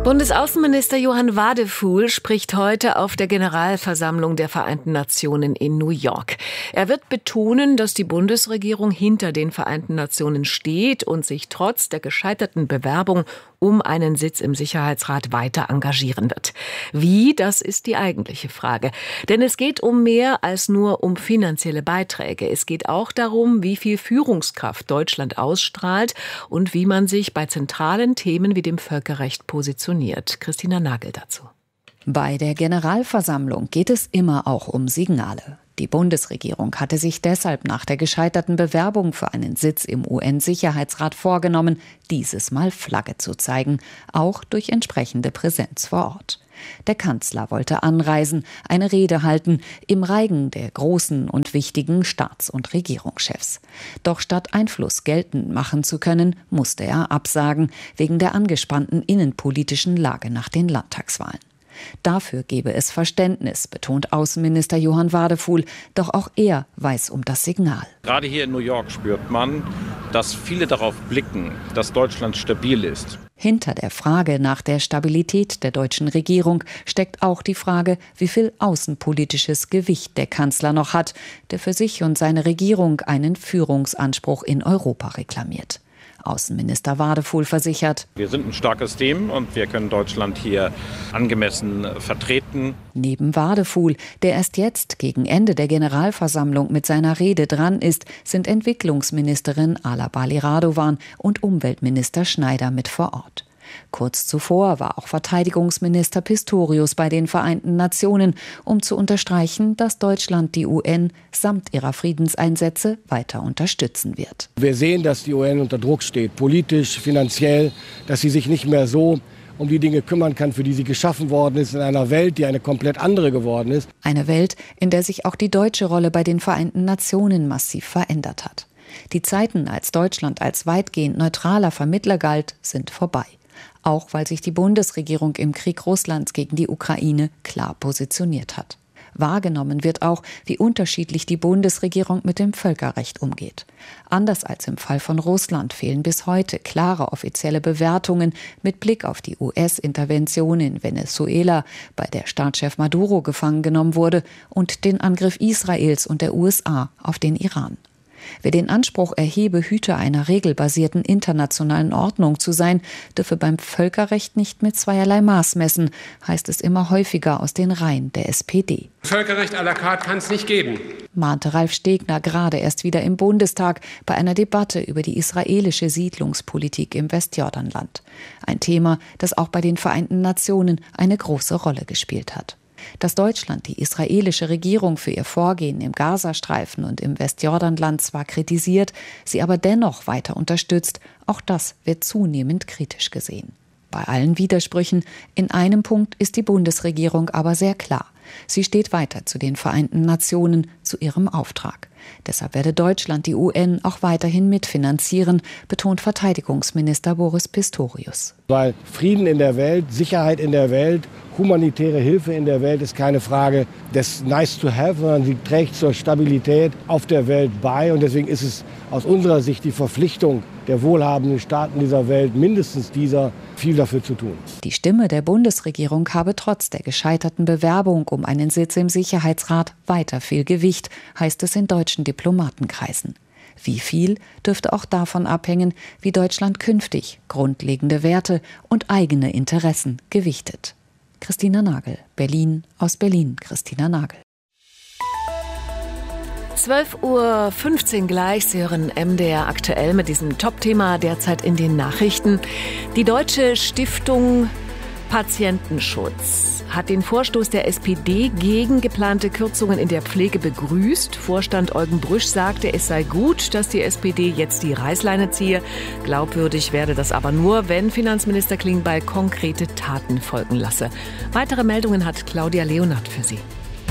Bundesaußenminister Johann Wadefuhl spricht heute auf der Generalversammlung der Vereinten Nationen in New York. Er wird betonen, dass die Bundesregierung hinter den Vereinten Nationen steht und sich trotz der gescheiterten Bewerbung um einen Sitz im Sicherheitsrat weiter engagieren wird. Wie, das ist die eigentliche Frage. Denn es geht um mehr als nur um finanzielle Beiträge. Es geht auch darum, wie viel Führungskraft Deutschland ausstrahlt und wie man sich bei zentralen Themen wie dem Völkerrecht positioniert. Christina Nagel dazu. Bei der Generalversammlung geht es immer auch um Signale. Die Bundesregierung hatte sich deshalb nach der gescheiterten Bewerbung für einen Sitz im UN-Sicherheitsrat vorgenommen, dieses Mal Flagge zu zeigen, auch durch entsprechende Präsenz vor Ort. Der Kanzler wollte anreisen, eine Rede halten, im Reigen der großen und wichtigen Staats- und Regierungschefs. Doch statt Einfluss geltend machen zu können, musste er absagen, wegen der angespannten innenpolitischen Lage nach den Landtagswahlen. Dafür gebe es Verständnis, betont Außenminister Johann Wadefuhl. Doch auch er weiß um das Signal. Gerade hier in New York spürt man, dass viele darauf blicken, dass Deutschland stabil ist. Hinter der Frage nach der Stabilität der deutschen Regierung steckt auch die Frage, wie viel außenpolitisches Gewicht der Kanzler noch hat, der für sich und seine Regierung einen Führungsanspruch in Europa reklamiert. Außenminister Wadefuhl versichert: Wir sind ein starkes Team und wir können Deutschland hier angemessen vertreten. Neben Wadefuhl, der erst jetzt gegen Ende der Generalversammlung mit seiner Rede dran ist, sind Entwicklungsministerin Ala Bali Radovan und Umweltminister Schneider mit vor Ort. Kurz zuvor war auch Verteidigungsminister Pistorius bei den Vereinten Nationen, um zu unterstreichen, dass Deutschland die UN samt ihrer Friedenseinsätze weiter unterstützen wird. Wir sehen, dass die UN unter Druck steht, politisch, finanziell, dass sie sich nicht mehr so um die Dinge kümmern kann, für die sie geschaffen worden ist, in einer Welt, die eine komplett andere geworden ist. Eine Welt, in der sich auch die deutsche Rolle bei den Vereinten Nationen massiv verändert hat. Die Zeiten, als Deutschland als weitgehend neutraler Vermittler galt, sind vorbei. Auch weil sich die Bundesregierung im Krieg Russlands gegen die Ukraine klar positioniert hat. Wahrgenommen wird auch, wie unterschiedlich die Bundesregierung mit dem Völkerrecht umgeht. Anders als im Fall von Russland fehlen bis heute klare offizielle Bewertungen mit Blick auf die US-Intervention in Venezuela, bei der Staatschef Maduro gefangen genommen wurde, und den Angriff Israels und der USA auf den Iran. Wer den Anspruch erhebe, Hüter einer regelbasierten internationalen Ordnung zu sein, dürfe beim Völkerrecht nicht mit zweierlei Maß messen, heißt es immer häufiger aus den Reihen der SPD. Völkerrecht à la carte kann es nicht geben, mahnte Ralf Stegner gerade erst wieder im Bundestag bei einer Debatte über die israelische Siedlungspolitik im Westjordanland. Ein Thema, das auch bei den Vereinten Nationen eine große Rolle gespielt hat. Dass Deutschland die israelische Regierung für ihr Vorgehen im Gazastreifen und im Westjordanland zwar kritisiert, sie aber dennoch weiter unterstützt, auch das wird zunehmend kritisch gesehen. Bei allen Widersprüchen, in einem Punkt ist die Bundesregierung aber sehr klar. Sie steht weiter zu den Vereinten Nationen, zu ihrem Auftrag. Deshalb werde Deutschland die UN auch weiterhin mitfinanzieren, betont Verteidigungsminister Boris Pistorius. Weil Frieden in der Welt, Sicherheit in der Welt, humanitäre Hilfe in der Welt ist keine Frage des nice to have, sondern sie trägt zur Stabilität auf der Welt bei. Und deswegen ist es aus unserer Sicht die Verpflichtung der wohlhabenden Staaten dieser Welt, mindestens dieser, viel dafür zu tun. Die Stimme der Bundesregierung habe trotz der gescheiterten Bewerbung um einen Sitz im Sicherheitsrat weiter viel Gewicht, heißt es in deutschen Diplomatenkreisen. Wie viel, dürfte auch davon abhängen, wie Deutschland künftig grundlegende Werte und eigene Interessen gewichtet. Christina Nagel, Berlin, aus Berlin, Christina Nagel. 12:15 Uhr gleich. Sie hören MDR aktuell mit diesem Top-Thema derzeit in den Nachrichten. Die Deutsche Stiftung Patientenschutz hat den Vorstoß der SPD gegen geplante Kürzungen in der Pflege begrüßt. Vorstand Eugen Brüsch sagte, es sei gut, dass die SPD jetzt die Reißleine ziehe. Glaubwürdig werde das aber nur, wenn Finanzminister Klingbeil konkrete Taten folgen lasse. Weitere Meldungen hat Claudia Leonard für Sie.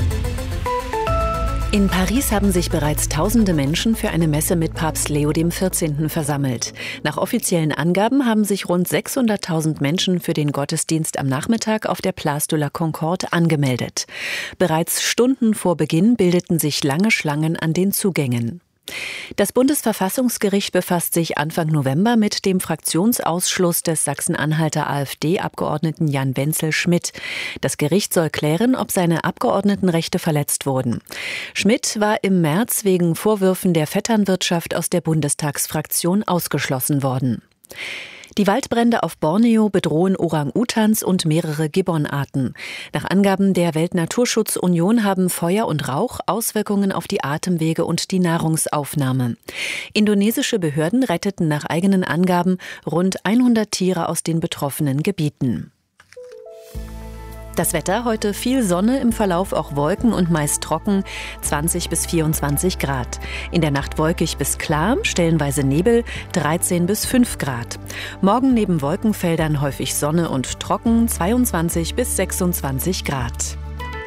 In Paris haben sich bereits tausende Menschen für eine Messe mit Papst Leo XIV. Versammelt. Nach offiziellen Angaben haben sich rund 600.000 Menschen für den Gottesdienst am Nachmittag auf der Place de la Concorde angemeldet. Bereits Stunden vor Beginn bildeten sich lange Schlangen an den Zugängen. Das Bundesverfassungsgericht befasst sich Anfang November mit dem Fraktionsausschluss des Sachsen-Anhalter AfD-Abgeordneten Jan Wenzel-Schmidt. Das Gericht soll klären, ob seine Abgeordnetenrechte verletzt wurden. Schmidt war im März wegen Vorwürfen der Vetternwirtschaft aus der Bundestagsfraktion ausgeschlossen worden. Die Waldbrände auf Borneo bedrohen Orang-Utans und mehrere Gibbonarten. Nach Angaben der Weltnaturschutzunion haben Feuer und Rauch Auswirkungen auf die Atemwege und die Nahrungsaufnahme. Indonesische Behörden retteten nach eigenen Angaben rund 100 Tiere aus den betroffenen Gebieten. Das Wetter, heute viel Sonne, im Verlauf auch Wolken und meist trocken, 20 bis 24 Grad. In der Nacht wolkig bis klar, stellenweise Nebel, 13 bis 5 Grad. Morgen neben Wolkenfeldern häufig Sonne und trocken, 22 bis 26 Grad.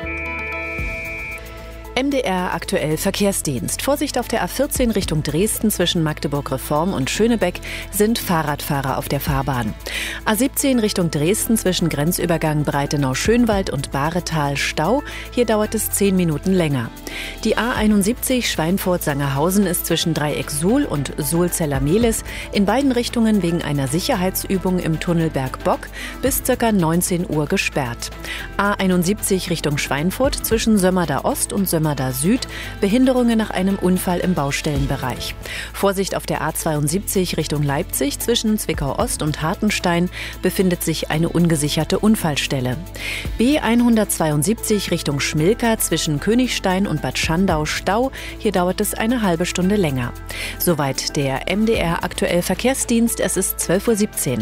MDR aktuell Verkehrsdienst. Vorsicht auf der A14 Richtung Dresden zwischen Magdeburg-Reform und Schönebeck sind Fahrradfahrer auf der Fahrbahn. A17 Richtung Dresden zwischen Grenzübergang Breitenau-Schönwald und Bahretal Stau. Hier dauert es 10 Minuten länger. Die A71 Schweinfurt-Sangerhausen ist zwischen Dreieck Suhl und Suhl-Zellermehlis in beiden Richtungen wegen einer Sicherheitsübung im Tunnel Bergbock bis ca. 19 Uhr gesperrt. A71 Richtung Schweinfurt zwischen Sömmerda Ost und Sömmerda Süd, Behinderungen nach einem Unfall im Baustellenbereich. Vorsicht auf der A72 Richtung Leipzig zwischen Zwickau Ost und Hartenstein befindet sich eine ungesicherte Unfallstelle. B172 Richtung Schmilka zwischen Königstein und Bad Schandau Stau, hier dauert es eine halbe Stunde länger. Soweit der MDR aktuell Verkehrsdienst, es ist 12:17 Uhr.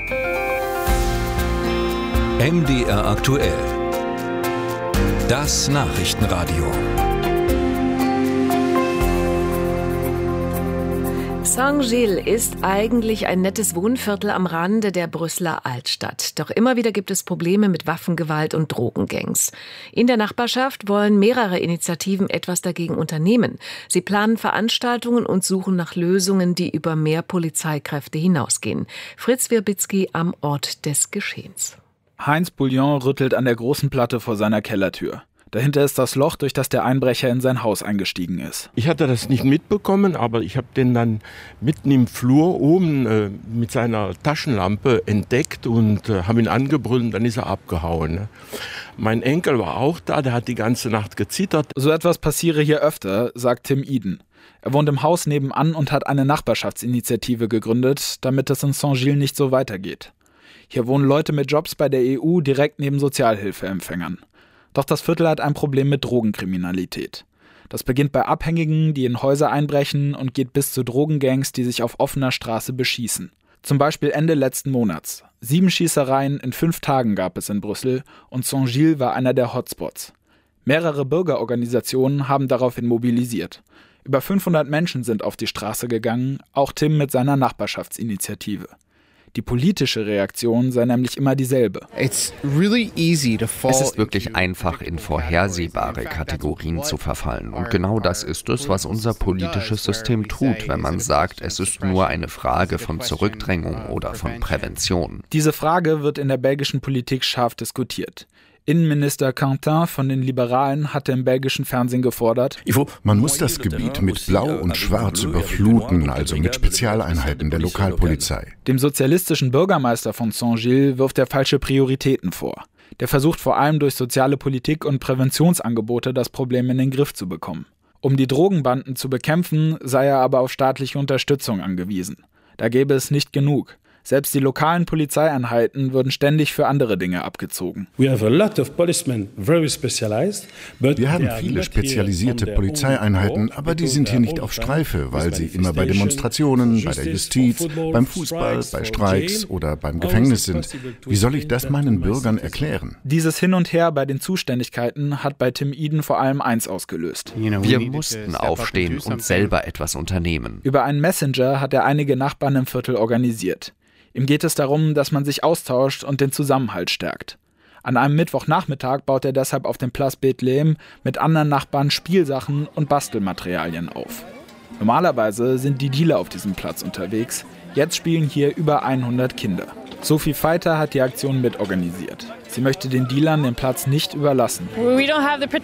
MDR aktuell. Das Nachrichtenradio. Saint-Gilles ist eigentlich ein nettes Wohnviertel am Rande der Brüsseler Altstadt. Doch immer wieder gibt es Probleme mit Waffengewalt und Drogengangs. In der Nachbarschaft wollen mehrere Initiativen etwas dagegen unternehmen. Sie planen Veranstaltungen und suchen nach Lösungen, die über mehr Polizeikräfte hinausgehen. Fritz Wierbitzki am Ort des Geschehens. Heinz Bouillon rüttelt an der großen Platte vor seiner Kellertür. Dahinter ist das Loch, durch das der Einbrecher in sein Haus eingestiegen ist. Ich hatte das nicht mitbekommen, aber ich habe den dann mitten im Flur oben mit seiner Taschenlampe entdeckt und habe ihn angebrüllt und dann ist er abgehauen. Mein Enkel war auch da, der hat die ganze Nacht gezittert. So etwas passiere hier öfter, sagt Tim Eden. Er wohnt im Haus nebenan und hat eine Nachbarschaftsinitiative gegründet, damit es in Saint-Gilles nicht so weitergeht. Hier wohnen Leute mit Jobs bei der EU direkt neben Sozialhilfeempfängern. Doch das Viertel hat ein Problem mit Drogenkriminalität. Das beginnt bei Abhängigen, die in Häuser einbrechen, und geht bis zu Drogengangs, die sich auf offener Straße beschießen. Zum Beispiel Ende letzten Monats. 7 Schießereien in 5 Tagen gab es in Brüssel und Saint-Gilles war einer der Hotspots. Mehrere Bürgerorganisationen haben daraufhin mobilisiert. Über 500 Menschen sind auf die Straße gegangen, auch Tim mit seiner Nachbarschaftsinitiative. Die politische Reaktion sei nämlich immer dieselbe. Es ist wirklich einfach, in vorhersehbare Kategorien zu verfallen. Und genau das ist es, was unser politisches System tut, wenn man sagt, es ist nur eine Frage von Zurückdrängung oder von Prävention. Diese Frage wird in der belgischen Politik scharf diskutiert. Innenminister Quentin von den Liberalen hatte im belgischen Fernsehen gefordert: Man muss das Gebiet mit Blau und Schwarz überfluten, also mit Spezialeinheiten der Lokalpolizei. Dem sozialistischen Bürgermeister von Saint-Gilles wirft er falsche Prioritäten vor. Der versucht vor allem durch soziale Politik und Präventionsangebote das Problem in den Griff zu bekommen. Um die Drogenbanden zu bekämpfen, sei er aber auf staatliche Unterstützung angewiesen. Da gäbe es nicht genug. Selbst die lokalen Polizeieinheiten würden ständig für andere Dinge abgezogen. Wir haben viele spezialisierte Polizeieinheiten, aber die sind hier nicht auf Streife, weil sie immer bei Demonstrationen, bei der Justiz, beim Fußball, bei Streiks oder beim Gefängnis sind. Wie soll ich das meinen Bürgern erklären? Dieses Hin und Her bei den Zuständigkeiten hat bei Tim Eden vor allem eins ausgelöst. Wir mussten aufstehen und selber etwas unternehmen. Über einen Messenger hat er einige Nachbarn im Viertel organisiert. Ihm geht es darum, dass man sich austauscht und den Zusammenhalt stärkt. An einem Mittwochnachmittag baut er deshalb auf dem Place Bethlehem mit anderen Nachbarn Spielsachen und Bastelmaterialien auf. Normalerweise sind die Dealer auf diesem Platz unterwegs. Jetzt spielen hier über 100 Kinder. Sophie Feiter hat die Aktion mitorganisiert. Sie möchte den Dealern den Platz nicht überlassen. Wir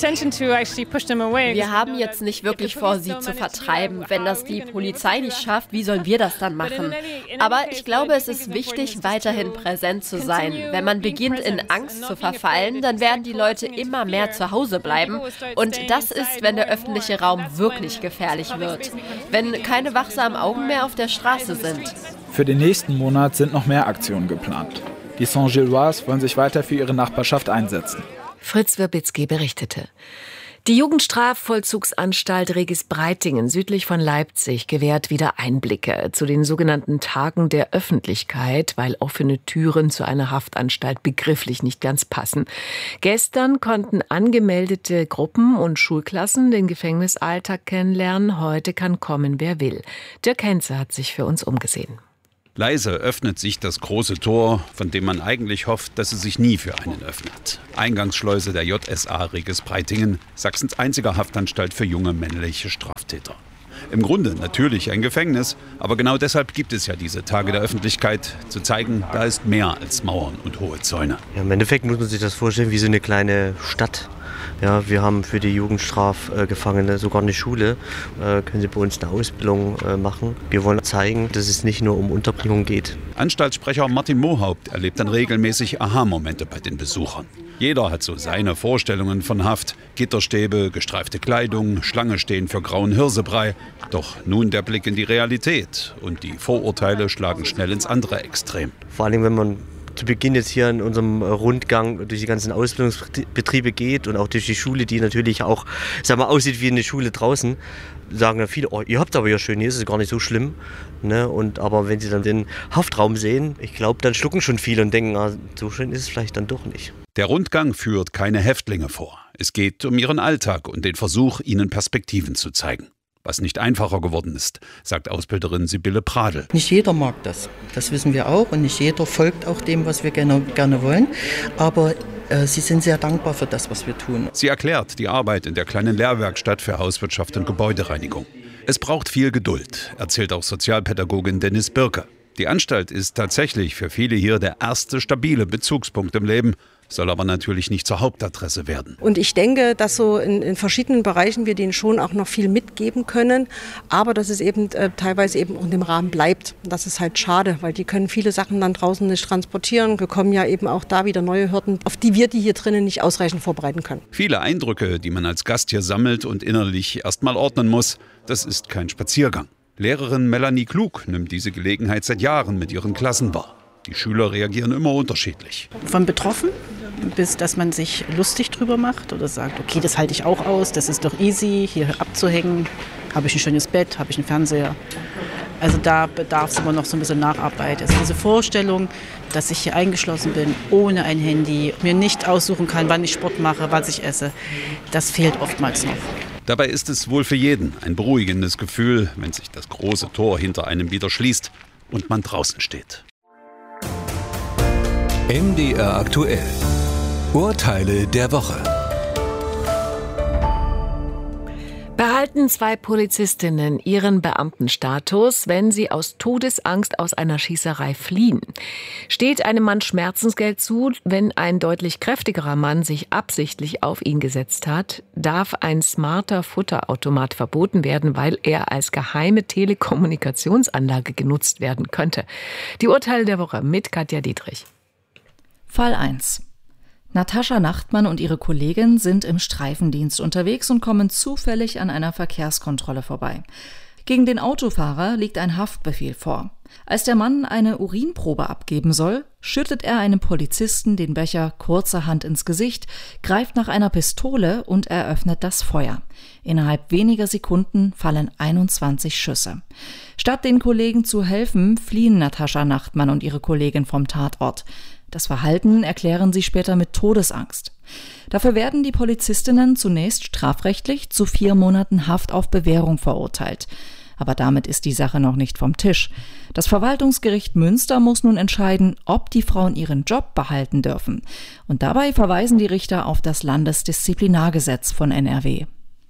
haben jetzt nicht wirklich vor, sie zu vertreiben. Wenn das die Polizei nicht schafft, wie sollen wir das dann machen? Aber ich glaube, es ist wichtig, weiterhin präsent zu sein. Wenn man beginnt, in Angst zu verfallen, dann werden die Leute immer mehr zu Hause bleiben. Und das ist, wenn der öffentliche Raum wirklich gefährlich wird. Wenn keine wachsamen Augen mehr auf der Straße sind. Für den nächsten Monat sind noch mehr Aktionen geplant. Die Saint-Gilloise wollen sich weiter für ihre Nachbarschaft einsetzen. Fritz Wirbitzky berichtete. Die Jugendstrafvollzugsanstalt Regis-Breitingen südlich von Leipzig gewährt wieder Einblicke zu den sogenannten Tagen der Öffentlichkeit, weil offene Türen zu einer Haftanstalt begrifflich nicht ganz passen. Gestern konnten angemeldete Gruppen und Schulklassen den Gefängnisalltag kennenlernen. Heute kann kommen, wer will. Dirk Henze hat sich für uns umgesehen. Leise öffnet sich das große Tor, von dem man eigentlich hofft, dass es sich nie für einen öffnet. Eingangsschleuse der JSA Regis-Breitingen, Sachsens einziger Haftanstalt für junge männliche Straftäter. Im Grunde natürlich ein Gefängnis, aber genau deshalb gibt es ja diese Tage der Öffentlichkeit, zu zeigen, da ist mehr als Mauern und hohe Zäune. Ja, im Endeffekt muss man sich das vorstellen wie so eine kleine Stadt. Ja, wir haben für die Jugendstrafgefangene sogar eine Schule, können sie bei uns eine Ausbildung machen. Wir wollen zeigen, dass es nicht nur um Unterbringung geht. Anstaltssprecher Martin Mohaupt erlebt dann regelmäßig Aha-Momente bei den Besuchern. Jeder hat so seine Vorstellungen von Haft. Gitterstäbe, gestreifte Kleidung, Schlange stehen für grauen Hirsebrei. Doch nun der Blick in die Realität und die Vorurteile schlagen schnell ins andere Extrem. Vor allem, wenn man zu Beginn jetzt hier in unserem Rundgang durch die ganzen Ausbildungsbetriebe geht und auch durch die Schule, die natürlich auch, sag mal, aussieht wie eine Schule draußen, sagen dann viele, oh, ihr habt aber ja schön, hier ist es gar nicht so schlimm. Ne? Aber wenn sie dann den Haftraum sehen, ich glaube, dann schlucken schon viele und denken, ah, so schön ist es vielleicht dann doch nicht. Der Rundgang führt keine Häftlinge vor. Es geht um ihren Alltag und den Versuch, ihnen Perspektiven zu zeigen. Was nicht einfacher geworden ist, sagt Ausbilderin Sibylle Pradl. Nicht jeder mag das, das wissen wir auch. Und nicht jeder folgt auch dem, was wir gerne wollen. Aber sie sind sehr dankbar für das, was wir tun. Sie erklärt die Arbeit in der kleinen Lehrwerkstatt für Hauswirtschaft und Gebäudereinigung. Es braucht viel Geduld, erzählt auch Sozialpädagogin Dennis Birke. Die Anstalt ist tatsächlich für viele hier der erste stabile Bezugspunkt im Leben, soll aber natürlich nicht zur Hauptadresse werden. Und ich denke, dass so in verschiedenen Bereichen wir denen schon auch noch viel mitgeben können, aber dass es eben teilweise eben in dem Rahmen bleibt. Das ist halt schade, weil die können viele Sachen dann draußen nicht transportieren, bekommen ja eben auch da wieder neue Hürden, auf die wir die hier drinnen nicht ausreichend vorbereiten können. Viele Eindrücke, die man als Gast hier sammelt und innerlich erstmal ordnen muss, das ist kein Spaziergang. Lehrerin Melanie Klug nimmt diese Gelegenheit seit Jahren mit ihren Klassen wahr. Die Schüler reagieren immer unterschiedlich. Von betroffen bis, dass man sich lustig drüber macht oder sagt, okay, das halte ich auch aus, das ist doch easy, hier abzuhängen. Habe ich ein schönes Bett, habe ich einen Fernseher. Also da bedarf es immer noch so ein bisschen Nacharbeit. Also diese Vorstellung, dass ich hier eingeschlossen bin, ohne ein Handy, mir nicht aussuchen kann, wann ich Sport mache, was ich esse, das fehlt oftmals noch. Dabei ist es wohl für jeden ein beruhigendes Gefühl, wenn sich das große Tor hinter einem wieder schließt und man draußen steht. MDR aktuell. Urteile der Woche. Behalten 2 Polizistinnen ihren Beamtenstatus, wenn sie aus Todesangst aus einer Schießerei fliehen? Steht einem Mann Schmerzensgeld zu, wenn ein deutlich kräftigerer Mann sich absichtlich auf ihn gesetzt hat? Darf ein smarter Futterautomat verboten werden, weil er als geheime Telekommunikationsanlage genutzt werden könnte? Die Urteile der Woche mit Katja Dietrich. Fall 1. Natascha Nachtmann und ihre Kollegin sind im Streifendienst unterwegs und kommen zufällig an einer Verkehrskontrolle vorbei. Gegen den Autofahrer liegt ein Haftbefehl vor. Als der Mann eine Urinprobe abgeben soll, schüttet er einem Polizisten den Becher kurzerhand ins Gesicht, greift nach einer Pistole und eröffnet das Feuer. Innerhalb weniger Sekunden fallen 21 Schüsse. Statt den Kollegen zu helfen, fliehen Natascha Nachtmann und ihre Kollegin vom Tatort. Das Verhalten erklären sie später mit Todesangst. Dafür werden die Polizistinnen zunächst strafrechtlich zu 4 Monaten Haft auf Bewährung verurteilt. Aber damit ist die Sache noch nicht vom Tisch. Das Verwaltungsgericht Münster muss nun entscheiden, ob die Frauen ihren Job behalten dürfen. Und dabei verweisen die Richter auf das Landesdisziplinargesetz von NRW.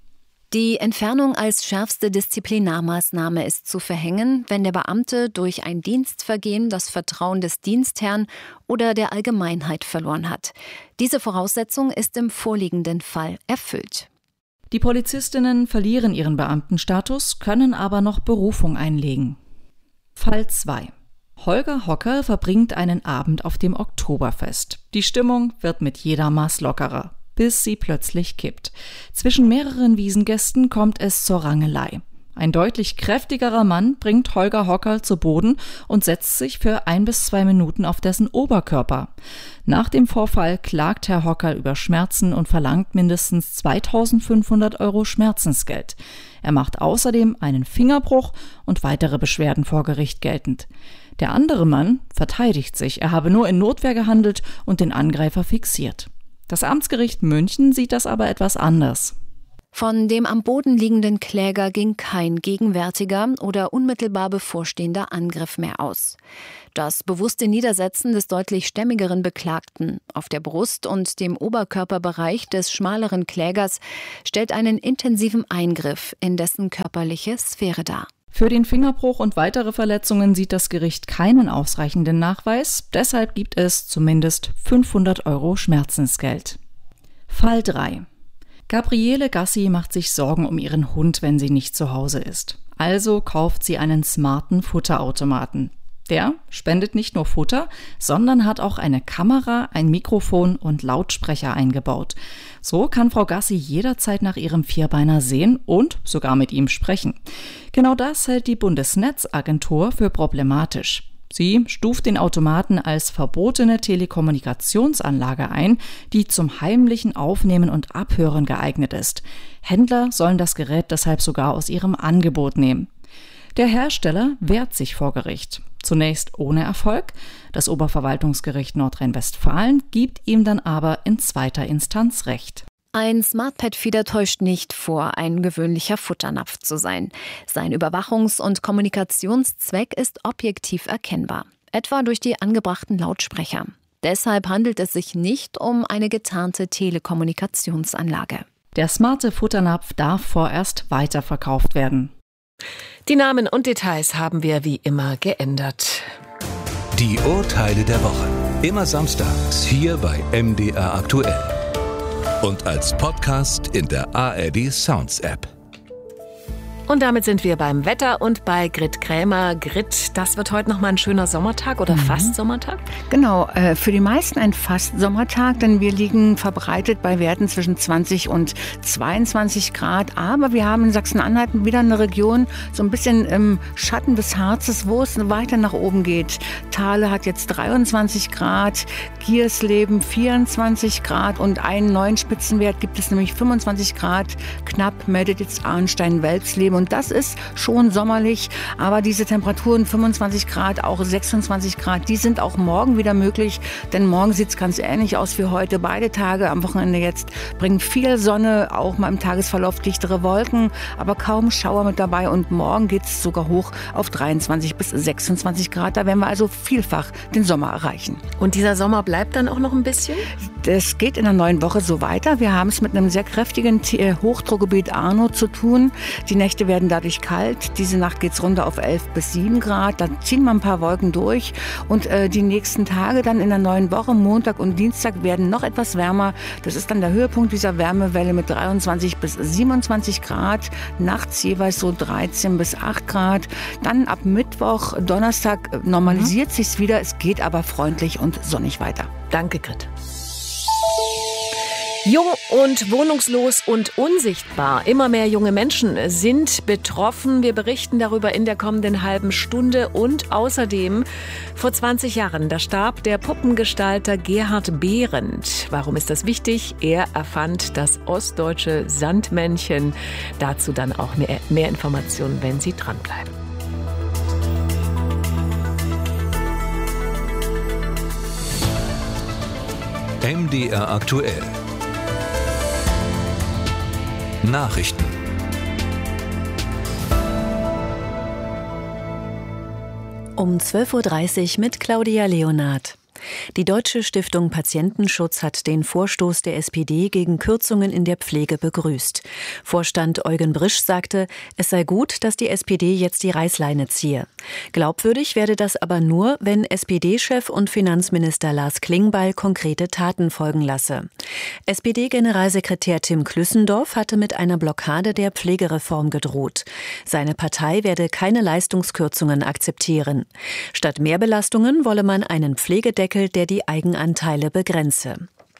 Die Entfernung als schärfste Disziplinarmaßnahme ist zu verhängen, wenn der Beamte durch ein Dienstvergehen das Vertrauen des Dienstherrn oder der Allgemeinheit verloren hat. Diese Voraussetzung ist im vorliegenden Fall erfüllt. Die Polizistinnen verlieren ihren Beamtenstatus, können aber noch Berufung einlegen. Fall 2. Holger Hockerl verbringt einen Abend auf dem Oktoberfest. Die Stimmung wird mit jeder Maß lockerer, bis sie plötzlich kippt. Zwischen mehreren Wiesengästen kommt es zur Rangelei. Ein deutlich kräftigerer Mann bringt Holger Hockerl zu Boden und setzt sich für 1 bis 2 Minuten auf dessen Oberkörper. Nach dem Vorfall klagt Herr Hockerl über Schmerzen und verlangt mindestens 2.500 € Schmerzensgeld. Er macht außerdem einen Fingerbruch und weitere Beschwerden vor Gericht geltend. Der andere Mann verteidigt sich, er habe nur in Notwehr gehandelt und den Angreifer fixiert. Das Amtsgericht München sieht das aber etwas anders. Von dem am Boden liegenden Kläger ging kein gegenwärtiger oder unmittelbar bevorstehender Angriff mehr aus. Das bewusste Niedersetzen des deutlich stämmigeren Beklagten auf der Brust und dem Oberkörperbereich des schmaleren Klägers stellt einen intensiven Eingriff in dessen körperliche Sphäre dar. Für den Fingerbruch und weitere Verletzungen sieht das Gericht keinen ausreichenden Nachweis. Deshalb gibt es zumindest 500 € Schmerzensgeld. Fall 3. Gabriele Gassi macht sich Sorgen um ihren Hund, wenn sie nicht zu Hause ist. Also kauft sie einen smarten Futterautomaten. Der spendet nicht nur Futter, sondern hat auch eine Kamera, ein Mikrofon und Lautsprecher eingebaut. So kann Frau Gassi jederzeit nach ihrem Vierbeiner sehen und sogar mit ihm sprechen. Genau das hält die Bundesnetzagentur für problematisch. Sie stuft den Automaten als verbotene Telekommunikationsanlage ein, die zum heimlichen Aufnehmen und Abhören geeignet ist. Händler sollen das Gerät deshalb sogar aus ihrem Angebot nehmen. Der Hersteller wehrt sich vor Gericht. Zunächst ohne Erfolg. Das Oberverwaltungsgericht Nordrhein-Westfalen gibt ihm dann aber in zweiter Instanz Recht. Ein Smart-Pet-Feeder täuscht nicht vor, ein gewöhnlicher Futternapf zu sein. Sein Überwachungs- und Kommunikationszweck ist objektiv erkennbar, etwa durch die angebrachten Lautsprecher. Deshalb handelt es sich nicht um eine getarnte Telekommunikationsanlage. Der smarte Futternapf darf vorerst weiterverkauft werden. Die Namen und Details haben wir wie immer geändert. Die Urteile der Woche. Immer samstags hier bei MDR aktuell. Und als Podcast in der ARD Sounds App. Und damit sind wir beim Wetter und bei Grit Krämer. Grit, das wird heute noch mal ein schöner Sommertag oder fast Sommertag? Genau, für die meisten ein fast Sommertag, denn wir liegen verbreitet bei Werten zwischen 20 und 22 Grad. Aber wir haben in Sachsen-Anhalt wieder eine Region, so ein bisschen im Schatten des Harzes, wo es weiter nach oben geht. Thale hat jetzt 23 Grad, Giersleben 24 Grad und einen neuen Spitzenwert gibt es nämlich 25 Grad. Knapp meldet jetzt Arnstein-Welpsleben. Und das ist schon sommerlich, aber diese Temperaturen 25 Grad, auch 26 Grad, die sind auch morgen wieder möglich, denn morgen sieht es ganz ähnlich aus wie heute. Beide Tage am Wochenende jetzt bringen viel Sonne, auch mal im Tagesverlauf dichtere Wolken, aber kaum Schauer mit dabei und morgen geht es sogar hoch auf 23 bis 26 Grad. Da werden wir also vielfach den Sommer erreichen. Und dieser Sommer bleibt dann auch noch ein bisschen? Es geht in der neuen Woche so weiter. Wir haben es mit einem sehr kräftigen Hochdruckgebiet Arno zu tun. Die Nächte werden dadurch kalt. Diese Nacht geht es runter auf 11 bis 7 Grad. Dann ziehen wir ein paar Wolken durch. Und die nächsten Tage dann in der neuen Woche, Montag und Dienstag, werden noch etwas wärmer. Das ist dann der Höhepunkt dieser Wärmewelle mit 23 bis 27 Grad. Nachts jeweils so 13 bis 8 Grad. Dann ab Mittwoch, Donnerstag normalisiert sich's wieder. Es geht aber freundlich und sonnig weiter. Danke, Grit. Jung und wohnungslos und unsichtbar. Immer mehr junge Menschen sind betroffen. Wir berichten darüber in der kommenden halben Stunde. Und außerdem, vor 20 Jahren, da starb der Puppengestalter Gerhard Behrendt. Warum ist das wichtig? Er erfand das ostdeutsche Sandmännchen. Dazu dann auch mehr Informationen, wenn Sie dranbleiben. MDR aktuell. Nachrichten. Um 12.30 Uhr mit Claudia Leonard. Die Deutsche Stiftung Patientenschutz hat den Vorstoß der SPD gegen Kürzungen in der Pflege begrüßt. Vorstand Eugen Brisch sagte, es sei gut, dass die SPD jetzt die Reißleine ziehe. Glaubwürdig werde das aber nur, wenn SPD-Chef und Finanzminister Lars Klingbeil konkrete Taten folgen lasse. SPD-Generalsekretär Tim Klüssendorf hatte mit einer Blockade der Pflegereform gedroht. Seine Partei werde keine Leistungskürzungen akzeptieren. Statt Mehrbelastungen wolle man einen Pflegedeckel, der die Eigenanteile begrenze.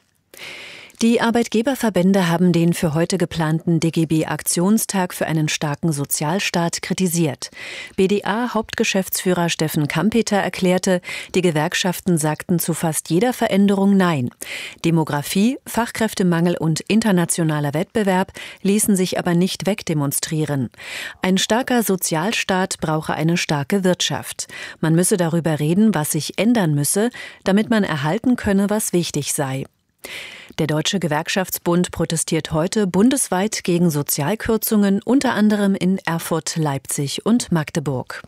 Die Arbeitgeberverbände haben den für heute geplanten DGB-Aktionstag für einen starken Sozialstaat kritisiert. BDA-Hauptgeschäftsführer Steffen Kampeter erklärte, die Gewerkschaften sagten zu fast jeder Veränderung Nein. Demografie, Fachkräftemangel und internationaler Wettbewerb ließen sich aber nicht wegdemonstrieren. Ein starker Sozialstaat brauche eine starke Wirtschaft. Man müsse darüber reden, was sich ändern müsse, damit man erhalten könne, was wichtig sei. Der Deutsche Gewerkschaftsbund protestiert heute bundesweit gegen Sozialkürzungen, unter anderem in Erfurt, Leipzig und Magdeburg.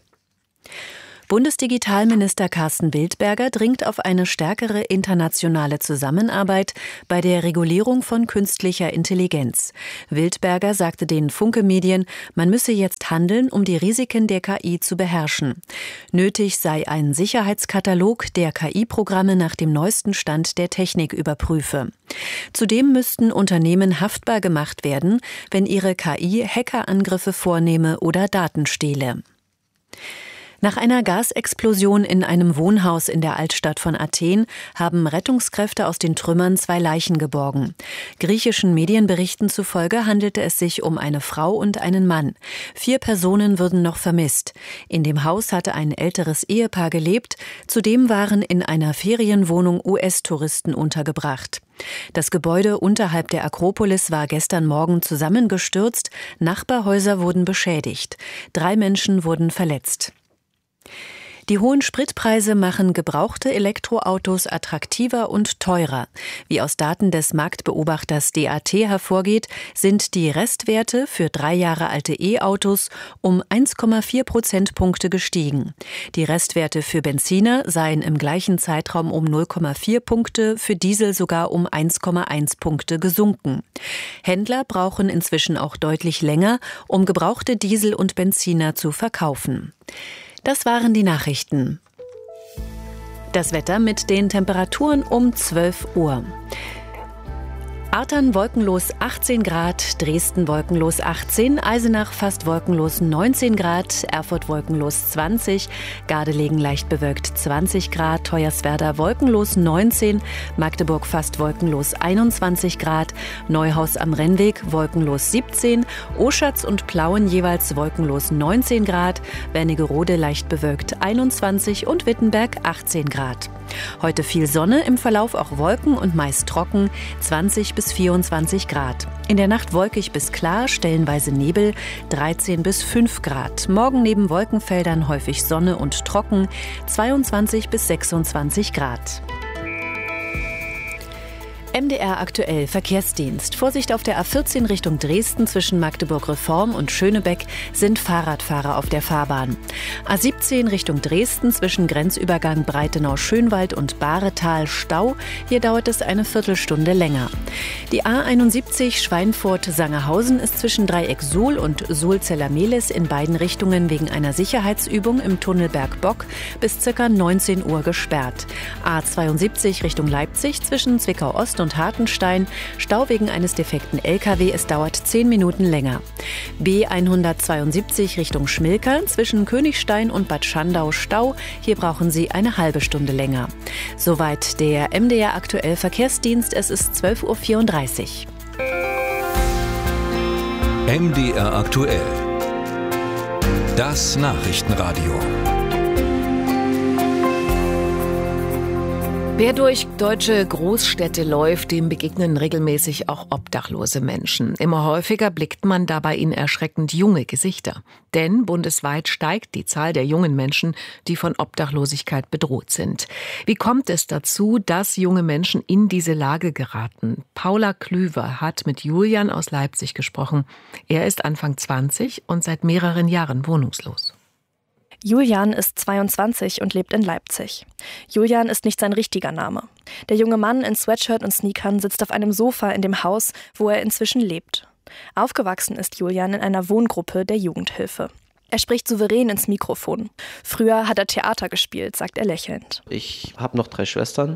Bundesdigitalminister Carsten Wildberger dringt auf eine stärkere internationale Zusammenarbeit bei der Regulierung von künstlicher Intelligenz. Wildberger sagte den Funke-Medien, man müsse jetzt handeln, um die Risiken der KI zu beherrschen. Nötig sei ein Sicherheitskatalog, der KI-Programme nach dem neuesten Stand der Technik überprüfe. Zudem müssten Unternehmen haftbar gemacht werden, wenn ihre KI Hackerangriffe vornehme oder Daten stehle. Nach einer Gasexplosion in einem Wohnhaus in der Altstadt von Athen haben Rettungskräfte aus den Trümmern 2 Leichen geborgen. Griechischen Medienberichten zufolge handelte es sich um eine Frau und einen Mann. 4 Personen würden noch vermisst. In dem Haus hatte ein älteres Ehepaar gelebt. Zudem waren in einer Ferienwohnung US-Touristen untergebracht. Das Gebäude unterhalb der Akropolis war gestern Morgen zusammengestürzt. Nachbarhäuser wurden beschädigt. 3 Menschen wurden verletzt. Die hohen Spritpreise machen gebrauchte Elektroautos attraktiver und teurer. Wie aus Daten des Marktbeobachters DAT hervorgeht, sind die Restwerte für 3 Jahre alte E-Autos um 1,4 Prozentpunkte gestiegen. Die Restwerte für Benziner seien im gleichen Zeitraum um 0,4 Punkte, für Diesel sogar um 1,1 Punkte gesunken. Händler brauchen inzwischen auch deutlich länger, um gebrauchte Diesel und Benziner zu verkaufen. Das waren die Nachrichten. Das Wetter mit den Temperaturen um 12 Uhr. Artern wolkenlos 18 Grad, Dresden wolkenlos 18, Eisenach fast wolkenlos 19 Grad, Erfurt wolkenlos 20, Gardelegen leicht bewölkt 20 Grad, Hoyerswerda wolkenlos 19, Magdeburg fast wolkenlos 21 Grad, Neuhaus am Rennweg wolkenlos 17, Oschatz und Plauen jeweils wolkenlos 19 Grad, Wernigerode leicht bewölkt 21 und Wittenberg 18 Grad. Heute viel Sonne, im Verlauf auch Wolken und meist trocken, 20 bis 24 Grad. In der Nacht wolkig bis klar, stellenweise Nebel, 13 bis 5 Grad. Morgen neben Wolkenfeldern häufig Sonne und trocken, 22 bis 26 Grad. MDR aktuell Verkehrsdienst. Vorsicht auf der A14 Richtung Dresden zwischen Magdeburg-Reform und Schönebeck sind Fahrradfahrer auf der Fahrbahn. A17 Richtung Dresden zwischen Grenzübergang Breitenau-Schönwald und Bahretal Stau. Hier dauert es eine Viertelstunde länger. Die A71 Schweinfurt-Sangerhausen ist zwischen Dreieck Suhl und Suhl-Zellermehlis in beiden Richtungen wegen einer Sicherheitsübung im Tunnel Bergbock bis ca. 19 Uhr gesperrt. A72 Richtung Leipzig zwischen Zwickau-Ost und Hartenstein. Stau wegen eines defekten LKW, es dauert 10 Minuten länger. B172 Richtung Schmilka zwischen Königstein und Bad Schandau Stau. Hier brauchen Sie eine halbe Stunde länger. Soweit der MDR aktuell Verkehrsdienst. Es ist 12:34 Uhr. MDR aktuell. Das Nachrichtenradio. Wer durch deutsche Großstädte läuft, dem begegnen regelmäßig auch obdachlose Menschen. Immer häufiger blickt man dabei in erschreckend junge Gesichter. Denn bundesweit steigt die Zahl der jungen Menschen, die von Obdachlosigkeit bedroht sind. Wie kommt es dazu, dass junge Menschen in diese Lage geraten? Paula Klüver hat mit Julian aus Leipzig gesprochen. Er ist Anfang 20 und seit mehreren Jahren wohnungslos. Julian ist 22 und lebt in Leipzig. Julian ist nicht sein richtiger Name. Der junge Mann in Sweatshirt und Sneakern sitzt auf einem Sofa in dem Haus, wo er inzwischen lebt. Aufgewachsen ist Julian in einer Wohngruppe der Jugendhilfe. Er spricht souverän ins Mikrofon. Früher hat er Theater gespielt, sagt er lächelnd. Ich habe noch 3 Schwestern.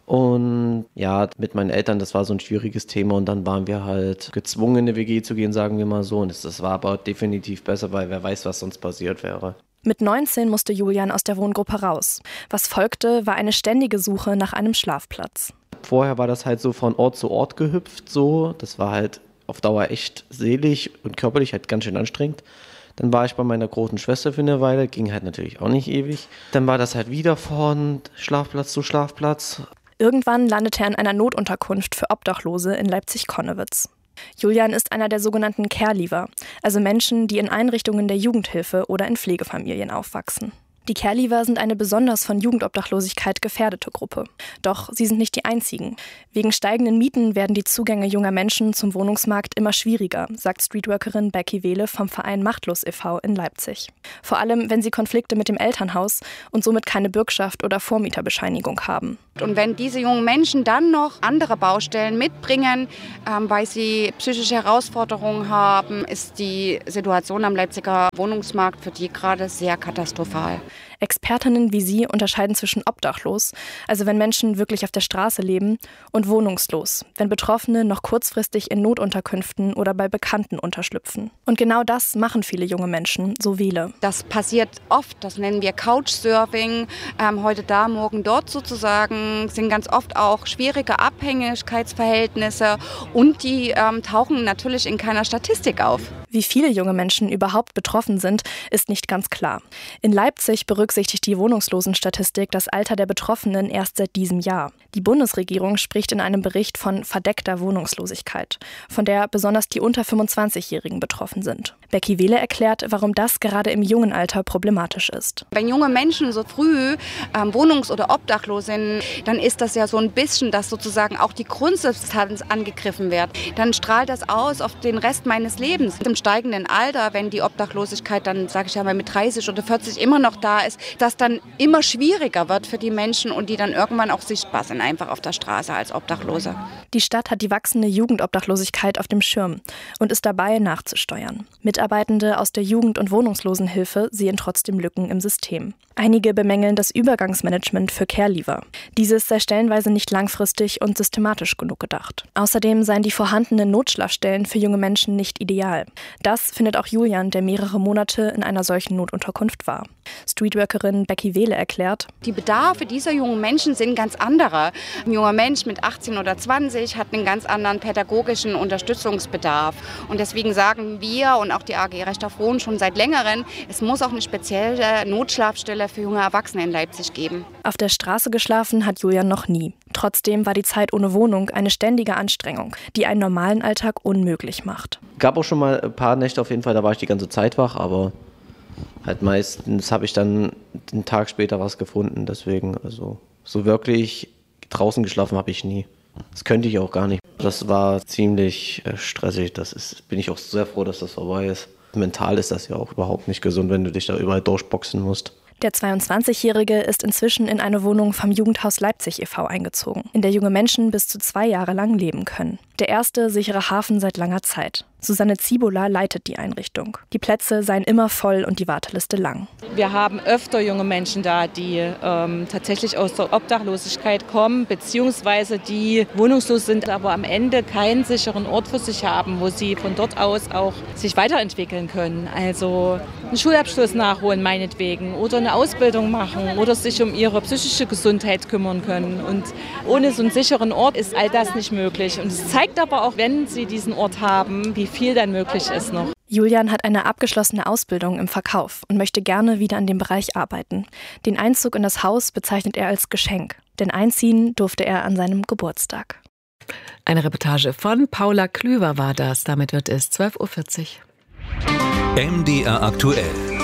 Und ja, mit meinen Eltern, das war so ein schwieriges Thema und dann waren wir halt gezwungen, in eine WG zu gehen, sagen wir mal so. Und das war aber definitiv besser, weil wer weiß, was sonst passiert wäre. Mit 19 musste Julian aus der Wohngruppe raus. Was folgte, war eine ständige Suche nach einem Schlafplatz. Vorher war das halt so von Ort zu Ort gehüpft so. Das war halt auf Dauer echt seelisch und körperlich halt ganz schön anstrengend. Dann war ich bei meiner großen Schwester für eine Weile, ging halt natürlich auch nicht ewig. Dann war das halt wieder von Schlafplatz zu Schlafplatz. Irgendwann landete er in einer Notunterkunft für Obdachlose in Leipzig-Konnewitz. Julian ist einer der sogenannten Care-Leaver, also Menschen, die in Einrichtungen der Jugendhilfe oder in Pflegefamilien aufwachsen. Die Care-Leaver sind eine besonders von Jugendobdachlosigkeit gefährdete Gruppe. Doch sie sind nicht die einzigen. Wegen steigenden Mieten werden die Zugänge junger Menschen zum Wohnungsmarkt immer schwieriger, sagt Streetworkerin Becky Wehle vom Verein Machtlos e.V. in Leipzig. Vor allem, wenn sie Konflikte mit dem Elternhaus und somit keine Bürgschaft oder Vormieterbescheinigung haben. Und wenn diese jungen Menschen dann noch andere Baustellen mitbringen, weil sie psychische Herausforderungen haben, ist die Situation am Leipziger Wohnungsmarkt für die gerade sehr katastrophal. Expertinnen wie sie unterscheiden zwischen obdachlos, also wenn Menschen wirklich auf der Straße leben, und wohnungslos, wenn Betroffene noch kurzfristig in Notunterkünften oder bei Bekannten unterschlüpfen. Und genau das machen viele junge Menschen, so Wehle. Das passiert oft, das nennen wir Couchsurfing, heute da, morgen dort sozusagen, sind ganz oft auch schwierige Abhängigkeitsverhältnisse und die tauchen natürlich in keiner Statistik auf. Wie viele junge Menschen überhaupt betroffen sind, ist nicht ganz klar. In Leipzig berücksichtigt die Wohnungslosenstatistik das Alter der Betroffenen erst seit diesem Jahr. Die Bundesregierung spricht in einem Bericht von verdeckter Wohnungslosigkeit, von der besonders die unter 25-Jährigen betroffen sind. Becky Wehle erklärt, warum das gerade im jungen Alter problematisch ist. Wenn junge Menschen so früh wohnungs- oder obdachlos sind, dann ist das ja so ein bisschen, dass sozusagen auch die Grundsubstanz angegriffen wird. Dann strahlt das aus auf den Rest meines Lebens. Im steigenden Alter, wenn die Obdachlosigkeit dann, sage ich ja mal, mit 30 oder 40 immer noch da ist, dass dann immer schwieriger wird für die Menschen und die dann irgendwann auch sichtbar sind, einfach auf der Straße als Obdachlose. Die Stadt hat die wachsende Jugendobdachlosigkeit auf dem Schirm und ist dabei, nachzusteuern. Mitarbeitende aus der Jugend- und Wohnungslosenhilfe sehen trotzdem Lücken im System. Einige bemängeln das Übergangsmanagement für Care-Leaver. Dieses sei stellenweise nicht langfristig und systematisch genug gedacht. Außerdem seien die vorhandenen Notschlafstellen für junge Menschen nicht ideal. Das findet auch Julian, der mehrere Monate in einer solchen Notunterkunft war. Streetworkerin Becky Wehle erklärt: Die Bedarfe dieser jungen Menschen sind ganz andere. Ein junger Mensch mit 18 oder 20 hat einen ganz anderen pädagogischen Unterstützungsbedarf. Und deswegen sagen wir und auch die AG Recht auf Wohnen schon seit längerem, es muss auch eine spezielle Notschlafstelle für junge Erwachsene in Leipzig geben. Auf der Straße geschlafen hat Julian noch nie. Trotzdem war die Zeit ohne Wohnung eine ständige Anstrengung, die einen normalen Alltag unmöglich macht. Gab auch schon mal ein paar Nächte auf jeden Fall, da war ich die ganze Zeit wach, aber halt meistens habe ich dann einen Tag später was gefunden. Deswegen, also so wirklich draußen geschlafen habe ich nie. Das könnte ich auch gar nicht. Das war ziemlich stressig. Bin ich auch sehr froh, dass das vorbei ist. Mental ist das ja auch überhaupt nicht gesund, wenn du dich da überall durchboxen musst. Der 22-Jährige ist inzwischen in eine Wohnung vom Jugendhaus Leipzig e.V. eingezogen, in der junge Menschen bis zu 2 Jahre lang leben können. Der erste sichere Hafen seit langer Zeit. Susanne Zibola leitet die Einrichtung. Die Plätze seien immer voll und die Warteliste lang. Wir haben öfter junge Menschen da, die tatsächlich aus der Obdachlosigkeit kommen, beziehungsweise die wohnungslos sind, aber am Ende keinen sicheren Ort für sich haben, wo sie von dort aus auch sich weiterentwickeln können. Also einen Schulabschluss nachholen meinetwegen oder eine Ausbildung machen oder sich um ihre psychische Gesundheit kümmern können. Und ohne so einen sicheren Ort ist all das nicht möglich. Und es zeigt aber auch, wenn sie diesen Ort haben, wie viel dann möglich ist noch. Julian hat eine abgeschlossene Ausbildung im Verkauf und möchte gerne wieder in dem Bereich arbeiten. Den Einzug in das Haus bezeichnet er als Geschenk, denn einziehen durfte er an seinem Geburtstag. Eine Reportage von Paula Klüver war das. Damit wird es 12:40 Uhr. MDR aktuell.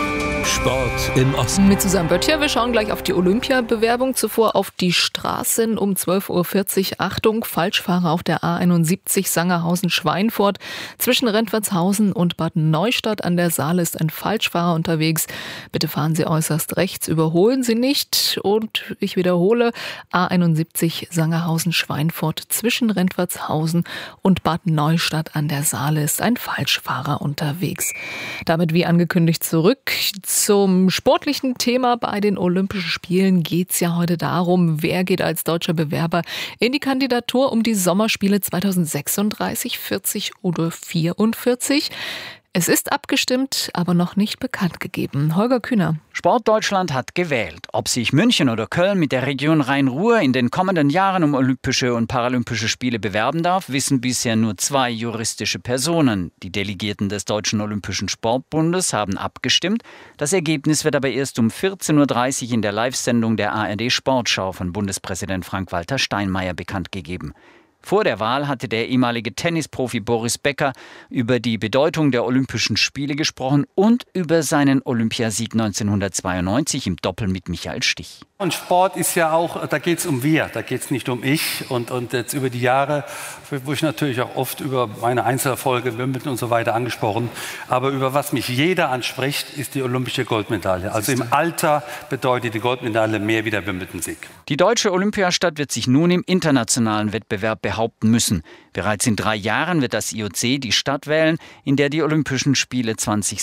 Sport im Osten. Mit Susanne Böttcher. Wir schauen gleich auf die Olympiabewerbung. Zuvor auf die Straßen um 12.40 Uhr. Achtung, Falschfahrer auf der A71 Sangerhausen-Schweinfurt. Zwischen Rentwertshausen und Bad Neustadt an der Saale ist ein Falschfahrer unterwegs. Bitte fahren Sie äußerst rechts, überholen Sie nicht. Und ich wiederhole, A71 Sangerhausen-Schweinfurt zwischen Rentwertshausen und Bad Neustadt an der Saale ist ein Falschfahrer unterwegs. Damit wie angekündigt zurück zum sportlichen Thema. Bei den Olympischen Spielen geht es ja heute darum, wer geht als deutscher Bewerber in die Kandidatur um die Sommerspiele 2036, 40 oder 44. Es ist abgestimmt, aber noch nicht bekannt gegeben. Holger Kühner. Sportdeutschland hat gewählt. Ob sich München oder Köln mit der Region Rhein-Ruhr in den kommenden Jahren um Olympische und Paralympische Spiele bewerben darf, wissen bisher nur 2 juristische Personen. Die Delegierten des Deutschen Olympischen Sportbundes haben abgestimmt. Das Ergebnis wird aber erst um 14.30 Uhr in der Live-Sendung der ARD Sportschau von Bundespräsident Frank-Walter Steinmeier bekannt gegeben. Vor der Wahl hatte der ehemalige Tennisprofi Boris Becker über die Bedeutung der Olympischen Spiele gesprochen und über seinen Olympiasieg 1992 im Doppel mit Michael Stich. Und Sport ist ja auch, da geht es um wir, da geht es nicht um ich. Und jetzt über die Jahre, wo ich natürlich auch oft über meine Einzelerfolge, Wimbledon und so weiter angesprochen, aber über was mich jeder anspricht, ist die olympische Goldmedaille. Also im Alter bedeutet die Goldmedaille mehr wie der Wimbledon-Sieg. Die deutsche Olympiastadt wird sich nun im internationalen Wettbewerb behaupten müssen. Bereits in 3 Jahren wird das IOC die Stadt wählen, in der die Olympischen Spiele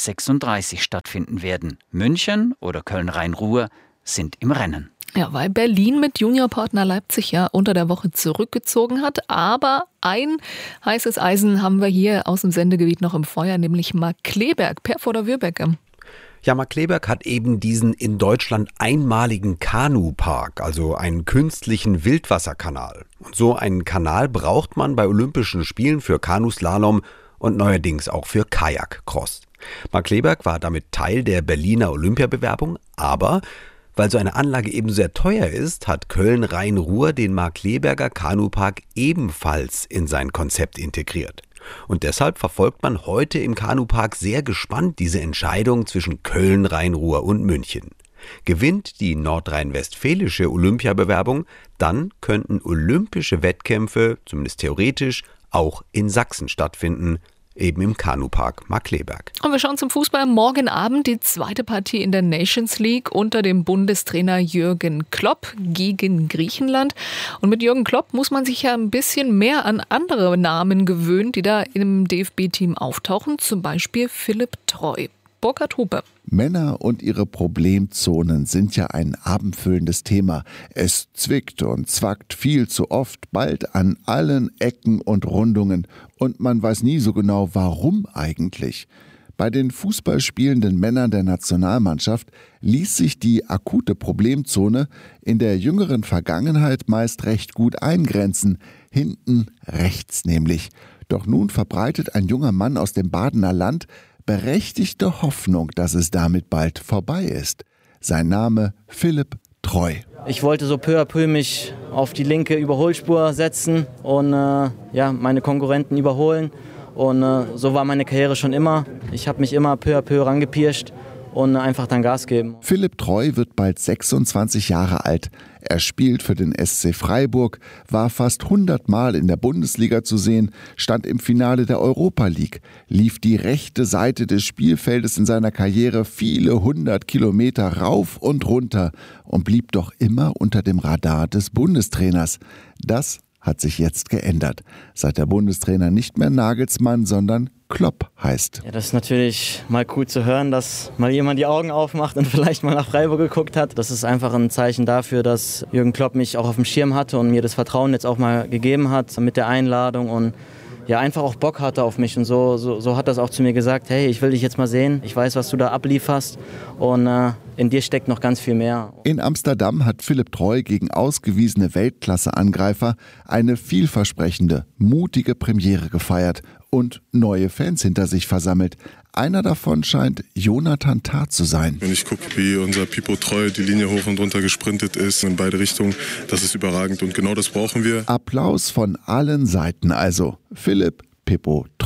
2036 stattfinden werden. München oder Köln-Rhein-Ruhr sind im Rennen. Ja, weil Berlin mit Juniorpartner Leipzig ja unter der Woche zurückgezogen hat. Aber ein heißes Eisen haben wir hier aus dem Sendegebiet noch im Feuer, nämlich Mark Kleberg, Per vor der Würbecke. Ja, Mark Kleberg hat eben diesen in Deutschland einmaligen Kanupark, also einen künstlichen Wildwasserkanal. Und so einen Kanal braucht man bei Olympischen Spielen für Kanuslalom und neuerdings auch für Kajakcross. Mark Kleberg war damit Teil der Berliner Olympiabewerbung, aber weil so eine Anlage eben sehr teuer ist, hat Köln-Rhein-Ruhr den Mark Kleberger Kanupark ebenfalls in sein Konzept integriert. Und deshalb verfolgt man heute im Kanupark sehr gespannt diese Entscheidung zwischen Köln, Rhein-Ruhr und München. Gewinnt die nordrhein-westfälische Olympiabewerbung, dann könnten olympische Wettkämpfe, zumindest theoretisch, auch in Sachsen stattfinden, eben im Kanupark Mark Kleberg. Und wir schauen zum Fußball. Morgen Abend die zweite Partie in der Nations League unter dem Bundestrainer Jürgen Klopp gegen Griechenland. Und mit Jürgen Klopp muss man sich ja ein bisschen mehr an andere Namen gewöhnen, die da im DFB-Team auftauchen. Zum Beispiel Philipp Treu. Burkhard Hupe. Männer und ihre Problemzonen sind ja ein abendfüllendes Thema. Es zwickt und zwackt viel zu oft, bald an allen Ecken und Rundungen. Und man weiß nie so genau, warum eigentlich. Bei den fußballspielenden Männern der Nationalmannschaft ließ sich die akute Problemzone in der jüngeren Vergangenheit meist recht gut eingrenzen. Hinten rechts nämlich. Doch nun verbreitet ein junger Mann aus dem Badener Land berechtigte Hoffnung, dass es damit bald vorbei ist. Sein Name Philipp Treu. Ich wollte so peu à peu mich auf die linke Überholspur setzen und meine Konkurrenten überholen. Und so war meine Karriere schon immer. Ich habe mich immer peu à peu rangepirscht und einfach dann Gas geben. Philipp Treu wird bald 26 Jahre alt. Er spielt für den SC Freiburg, war fast 100 Mal in der Bundesliga zu sehen, stand im Finale der Europa League, lief die rechte Seite des Spielfeldes in seiner Karriere viele 100 Kilometer rauf und runter und blieb doch immer unter dem Radar des Bundestrainers. Das hat sich jetzt geändert, seit der Bundestrainer nicht mehr Nagelsmann, sondern Klopp heißt. Ja, das ist natürlich mal cool zu hören, dass mal jemand die Augen aufmacht und vielleicht mal nach Freiburg geguckt hat. Das ist einfach ein Zeichen dafür, dass Jürgen Klopp mich auch auf dem Schirm hatte und mir das Vertrauen jetzt auch mal gegeben hat mit der Einladung und ja, einfach auch Bock hatte auf mich. Und so hat das auch zu mir gesagt, hey, ich will dich jetzt mal sehen, ich weiß, was du da ablieferst und in dir steckt noch ganz viel mehr. In Amsterdam hat Philipp Treu gegen ausgewiesene Weltklasse-Angreifer eine vielversprechende, mutige Premiere gefeiert und neue Fans hinter sich versammelt. Einer davon scheint Jonathan Tah zu sein. Wenn ich gucke, wie unser Pipo Treu die Linie hoch und runter gesprintet ist, in beide Richtungen, das ist überragend und genau das brauchen wir. Applaus von allen Seiten also. Philipp Pippo Treu.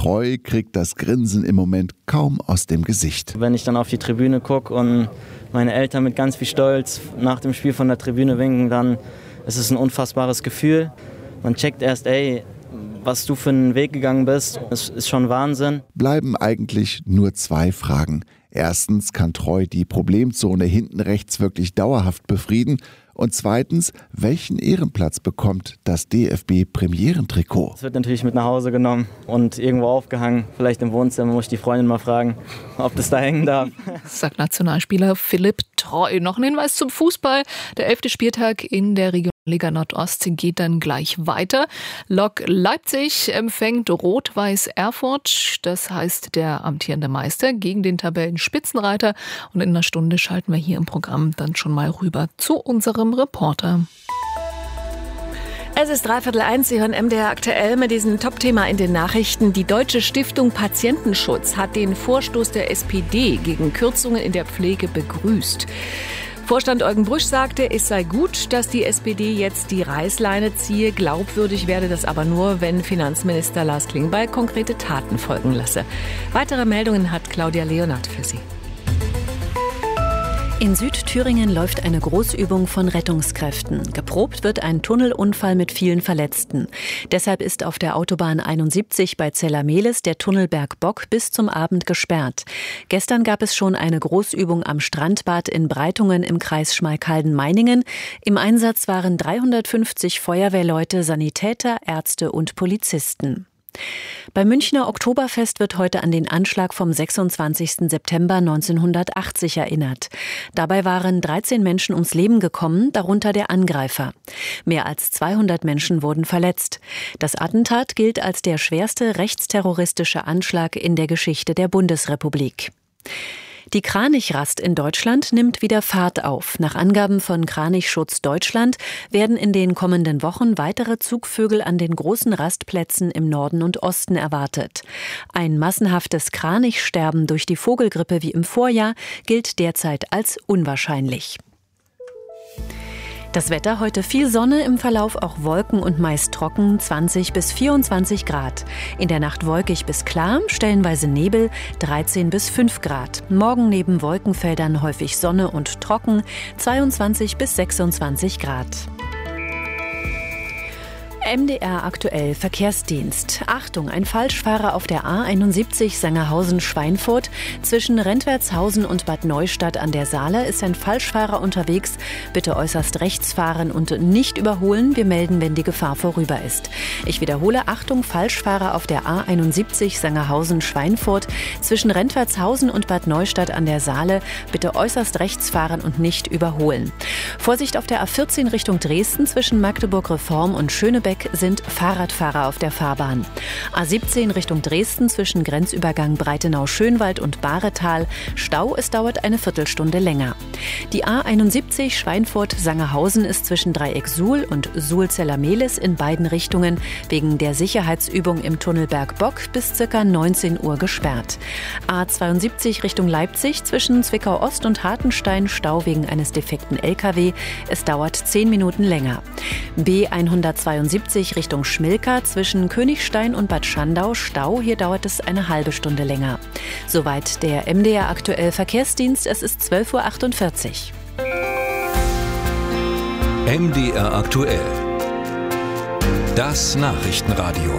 Treu kriegt das Grinsen im Moment kaum aus dem Gesicht. Wenn ich dann auf die Tribüne gucke und meine Eltern mit ganz viel Stolz nach dem Spiel von der Tribüne winken, dann ist es ein unfassbares Gefühl. Man checkt erst, was du für einen Weg gegangen bist, das ist schon Wahnsinn. Bleiben eigentlich nur 2 Fragen. Erstens, kann Treu die Problemzone hinten rechts wirklich dauerhaft befrieden? Und zweitens, welchen Ehrenplatz bekommt das DFB-Premierentrikot? Es wird natürlich mit nach Hause genommen und irgendwo aufgehangen. Vielleicht im Wohnzimmer, muss ich die Freundin mal fragen, ob das da hängen darf. Sagt Nationalspieler Philipp Treu. Noch ein Hinweis zum Fußball. Der 11. Spieltag in der Regionalliga Nordost geht dann gleich weiter. Lok Leipzig empfängt Rot-Weiß Erfurt. Das heißt der amtierende Meister gegen den Tabellenspitzenreiter. Und in einer Stunde schalten wir hier im Programm dann schon mal rüber zu unserem Reporter. Es ist 1:15. Sie hören MDR aktuell mit diesem Top-Thema in den Nachrichten. Die Deutsche Stiftung Patientenschutz hat den Vorstoß der SPD gegen Kürzungen in der Pflege begrüßt. Vorstand Eugen Brüsch sagte, es sei gut, dass die SPD jetzt die Reißleine ziehe. Glaubwürdig werde das aber nur, wenn Finanzminister Lars Klingbeil konkrete Taten folgen lasse. Weitere Meldungen hat Claudia Leonard für Sie. In Südthüringen läuft eine Großübung von Rettungskräften. Geprobt wird ein Tunnelunfall mit vielen Verletzten. Deshalb ist auf der Autobahn 71 bei Zellameles der Tunnelberg Bock bis zum Abend gesperrt. Gestern gab es schon eine Großübung am Strandbad in Breitungen im Kreis Schmalkalden-Meiningen. Im Einsatz waren 350 Feuerwehrleute, Sanitäter, Ärzte und Polizisten. Beim Münchner Oktoberfest wird heute an den Anschlag vom 26. September 1980 erinnert. Dabei waren 13 Menschen ums Leben gekommen, darunter der Angreifer. Mehr als 200 Menschen wurden verletzt. Das Attentat gilt als der schwerste rechtsterroristische Anschlag in der Geschichte der Bundesrepublik. Die Kranichrast in Deutschland nimmt wieder Fahrt auf. Nach Angaben von Kranichschutz Deutschland werden in den kommenden Wochen weitere Zugvögel an den großen Rastplätzen im Norden und Osten erwartet. Ein massenhaftes Kranichsterben durch die Vogelgrippe wie im Vorjahr gilt derzeit als unwahrscheinlich. Das Wetter: heute viel Sonne, im Verlauf auch Wolken und meist trocken, 20 bis 24 Grad. In der Nacht wolkig bis klar, stellenweise Nebel, 13 bis 5 Grad. Morgen neben Wolkenfeldern häufig Sonne und trocken, 22 bis 26 Grad. MDR aktuell Verkehrsdienst. Achtung, ein Falschfahrer auf der A71 Sangerhausen-Schweinfurt. Zwischen Rentwertshausen und Bad Neustadt an der Saale ist ein Falschfahrer unterwegs. Bitte äußerst rechts fahren und nicht überholen. Wir melden, wenn die Gefahr vorüber ist. Ich wiederhole, Achtung, Falschfahrer auf der A71 Sangerhausen-Schweinfurt. Zwischen Rentwertshausen und Bad Neustadt an der Saale. Bitte äußerst rechts fahren und nicht überholen. Vorsicht auf der A14 Richtung Dresden. Zwischen Magdeburg-Reform und Schönebeck sind Fahrradfahrer auf der Fahrbahn. A17 Richtung Dresden zwischen Grenzübergang Breitenau-Schönwald und Bahretal. Stau, es dauert eine Viertelstunde länger. Die A71 Schweinfurt-Sangerhausen ist zwischen Dreieck Suhl und Suhl-Zellameles in beiden Richtungen wegen der Sicherheitsübung im Tunnelberg Bock bis ca. 19 Uhr gesperrt. A72 Richtung Leipzig zwischen Zwickau-Ost und Hartenstein Stau wegen eines defekten LKW. Es dauert 10 Minuten länger. B172 Richtung Schmilka zwischen Königstein und Bad Schandau Stau. Hier dauert es eine halbe Stunde länger. Soweit der MDR aktuell Verkehrsdienst. Es ist 12:48 Uhr. MDR aktuell. Das Nachrichtenradio.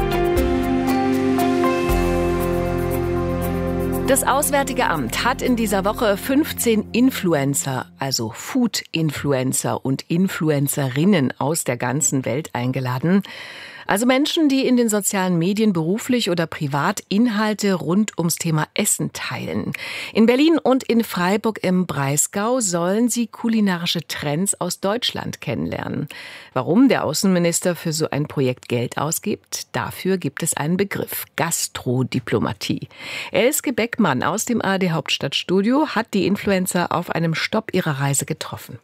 Das Auswärtige Amt hat in dieser Woche 15 Influencer, also Food-Influencer und Influencerinnen aus der ganzen Welt eingeladen. Also Menschen, die in den sozialen Medien beruflich oder privat Inhalte rund ums Thema Essen teilen. In Berlin und in Freiburg im Breisgau sollen sie kulinarische Trends aus Deutschland kennenlernen. Warum der Außenminister für so ein Projekt Geld ausgibt? Dafür gibt es einen Begriff: Gastrodiplomatie. Elske Beckmann aus dem ARD Hauptstadtstudio hat die Influencer auf einem Stopp ihrer Reise getroffen.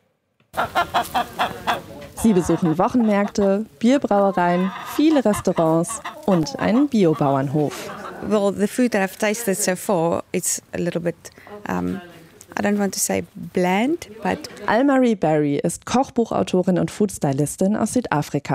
Sie besuchen Wochenmärkte, Bierbrauereien, viele Restaurants und einen Biobauernhof. Well, the food that I've tasted so far, it's a little bit, I don't want to say bland, but... Almarie Berry ist Kochbuchautorin und Foodstylistin aus Südafrika.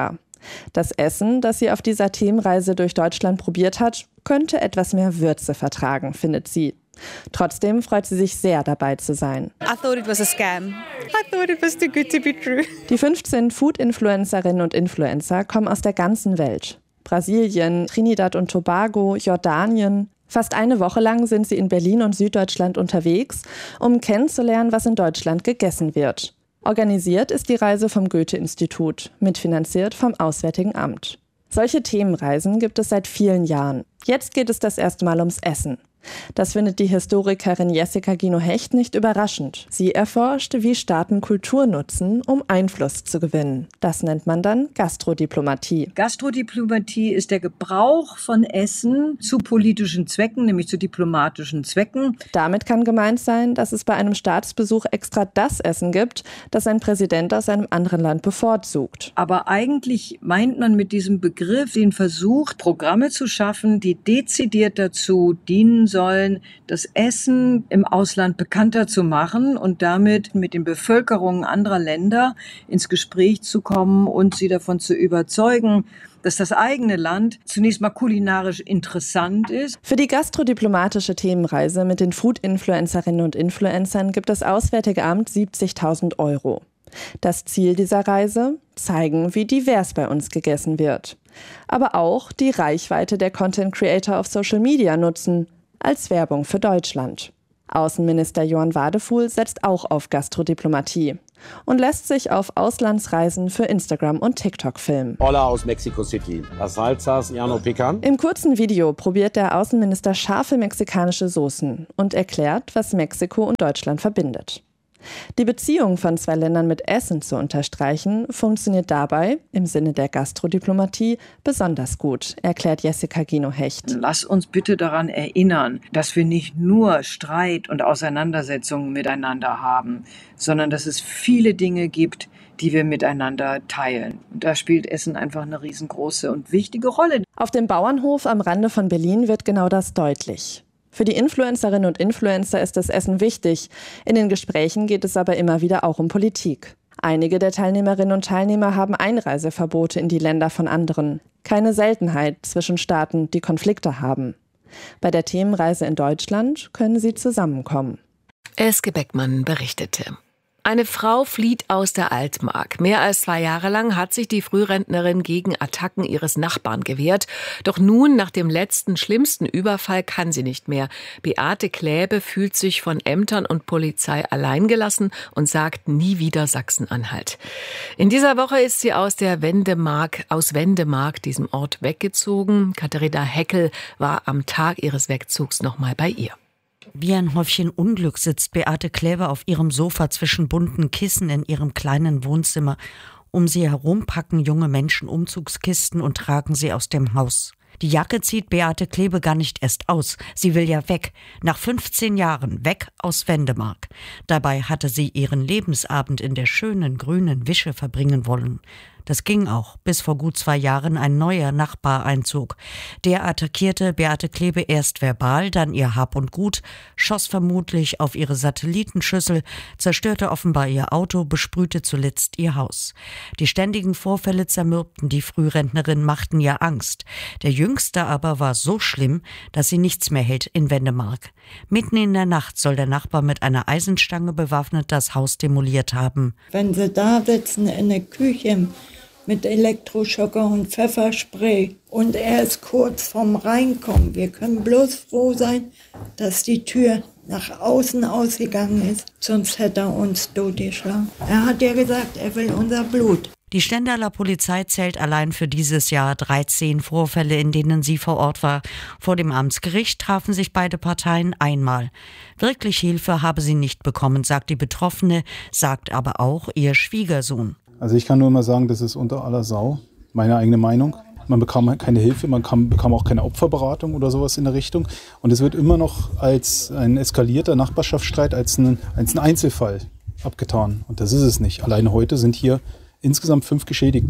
Das Essen, das sie auf dieser Themenreise durch Deutschland probiert hat, könnte etwas mehr Würze vertragen, findet sie. Trotzdem freut sie sich sehr, dabei zu sein. I thought it was a scam. I thought it was too good to be true. Die 15 Food-Influencerinnen und Influencer kommen aus der ganzen Welt. Brasilien, Trinidad und Tobago, Jordanien. Fast eine Woche lang sind sie in Berlin und Süddeutschland unterwegs, um kennenzulernen, was in Deutschland gegessen wird. Organisiert ist die Reise vom Goethe-Institut, mitfinanziert vom Auswärtigen Amt. Solche Themenreisen gibt es seit vielen Jahren. Jetzt geht es das erste Mal ums Essen. Das findet die Historikerin Jessica Gino-Hecht nicht überraschend. Sie erforscht, wie Staaten Kultur nutzen, um Einfluss zu gewinnen. Das nennt man dann Gastrodiplomatie. Gastrodiplomatie ist der Gebrauch von Essen zu politischen Zwecken, nämlich zu diplomatischen Zwecken. Damit kann gemeint sein, dass es bei einem Staatsbesuch extra das Essen gibt, das ein Präsident aus einem anderen Land bevorzugt. Aber eigentlich meint man mit diesem Begriff den Versuch, Programme zu schaffen, die dezidiert dazu dienen sollen, das Essen im Ausland bekannter zu machen und damit mit den Bevölkerungen anderer Länder ins Gespräch zu kommen und sie davon zu überzeugen, dass das eigene Land zunächst mal kulinarisch interessant ist. Für die gastrodiplomatische Themenreise mit den Food-Influencerinnen und Influencern gibt das Auswärtige Amt 70.000 €. Das Ziel dieser Reise? Zeigen, wie divers bei uns gegessen wird. Aber auch die Reichweite der Content Creator auf Social Media nutzen, als Werbung für Deutschland. Außenminister Johann Wadefuhl setzt auch auf Gastrodiplomatie und lässt sich auf Auslandsreisen für Instagram und TikTok filmen. Hola aus Mexico City. Las salsas llano pican. Im kurzen Video probiert der Außenminister scharfe mexikanische Soßen und erklärt, was Mexiko und Deutschland verbindet. Die Beziehung von zwei Ländern mit Essen zu unterstreichen, funktioniert dabei, im Sinne der Gastrodiplomatie, besonders gut, erklärt Jessica Gino-Hecht. Lass uns bitte daran erinnern, dass wir nicht nur Streit und Auseinandersetzungen miteinander haben, sondern dass es viele Dinge gibt, die wir miteinander teilen. Und da spielt Essen einfach eine riesengroße und wichtige Rolle. Auf dem Bauernhof am Rande von Berlin wird genau das deutlich. Für die Influencerinnen und Influencer ist das Essen wichtig. In den Gesprächen geht es aber immer wieder auch um Politik. Einige der Teilnehmerinnen und Teilnehmer haben Einreiseverbote in die Länder von anderen. Keine Seltenheit zwischen Staaten, die Konflikte haben. Bei der Themenreise in Deutschland können sie zusammenkommen. Elske Beckmann berichtete. Eine Frau flieht aus der Altmark. Mehr als 2 Jahre lang hat sich die Frührentnerin gegen Attacken ihres Nachbarn gewehrt. Doch nun, nach dem letzten, schlimmsten Überfall, kann sie nicht mehr. Beate Kläbe fühlt sich von Ämtern und Polizei alleingelassen und sagt nie wieder Sachsen-Anhalt. In dieser Woche ist sie aus Wendemark, diesem Ort, weggezogen. Katharina Heckel war am Tag ihres Wegzugs noch mal bei ihr. Wie ein Häufchen Unglück sitzt Beate Kläbe auf ihrem Sofa zwischen bunten Kissen in ihrem kleinen Wohnzimmer. Um sie herum packen junge Menschen Umzugskisten und tragen sie aus dem Haus. Die Jacke zieht Beate Kläbe gar nicht erst aus. Sie will ja weg. Nach 15 Jahren weg aus Wendemark. Dabei hatte sie ihren Lebensabend in der schönen grünen Wische verbringen wollen. Das ging auch, bis vor gut 2 Jahren ein neuer Nachbar einzog. Der attackierte Beate Kläbe erst verbal, dann ihr Hab und Gut, schoss vermutlich auf ihre Satellitenschüssel, zerstörte offenbar ihr Auto, besprühte zuletzt ihr Haus. Die ständigen Vorfälle zermürbten die Frührentnerin, machten ihr Angst. Der jüngste aber war so schlimm, dass sie nichts mehr hält in Wendemark. Mitten in der Nacht soll der Nachbar mit einer Eisenstange bewaffnet das Haus demoliert haben. Wenn sie da sitzen in der Küche mit Elektroschocker und Pfefferspray und er ist kurz vorm Reinkommen. Wir können bloß froh sein, dass die Tür nach außen ausgegangen ist, sonst hätte er uns totgeschlagen. Er hat ja gesagt, er will unser Blut. Die Stendaler Polizei zählt allein für dieses Jahr 13 Vorfälle, in denen sie vor Ort war. Vor dem Amtsgericht trafen sich beide Parteien einmal. Wirklich Hilfe habe sie nicht bekommen, sagt die Betroffene, sagt aber auch ihr Schwiegersohn. Also ich kann nur mal sagen, das ist unter aller Sau, meine eigene Meinung. Man bekam keine Hilfe, man bekam auch keine Opferberatung oder sowas in der Richtung. Und es wird immer noch als ein eskalierter Nachbarschaftsstreit, als ein Einzelfall abgetan. Und das ist es nicht. Alleine heute sind hier insgesamt 5 Geschädigte.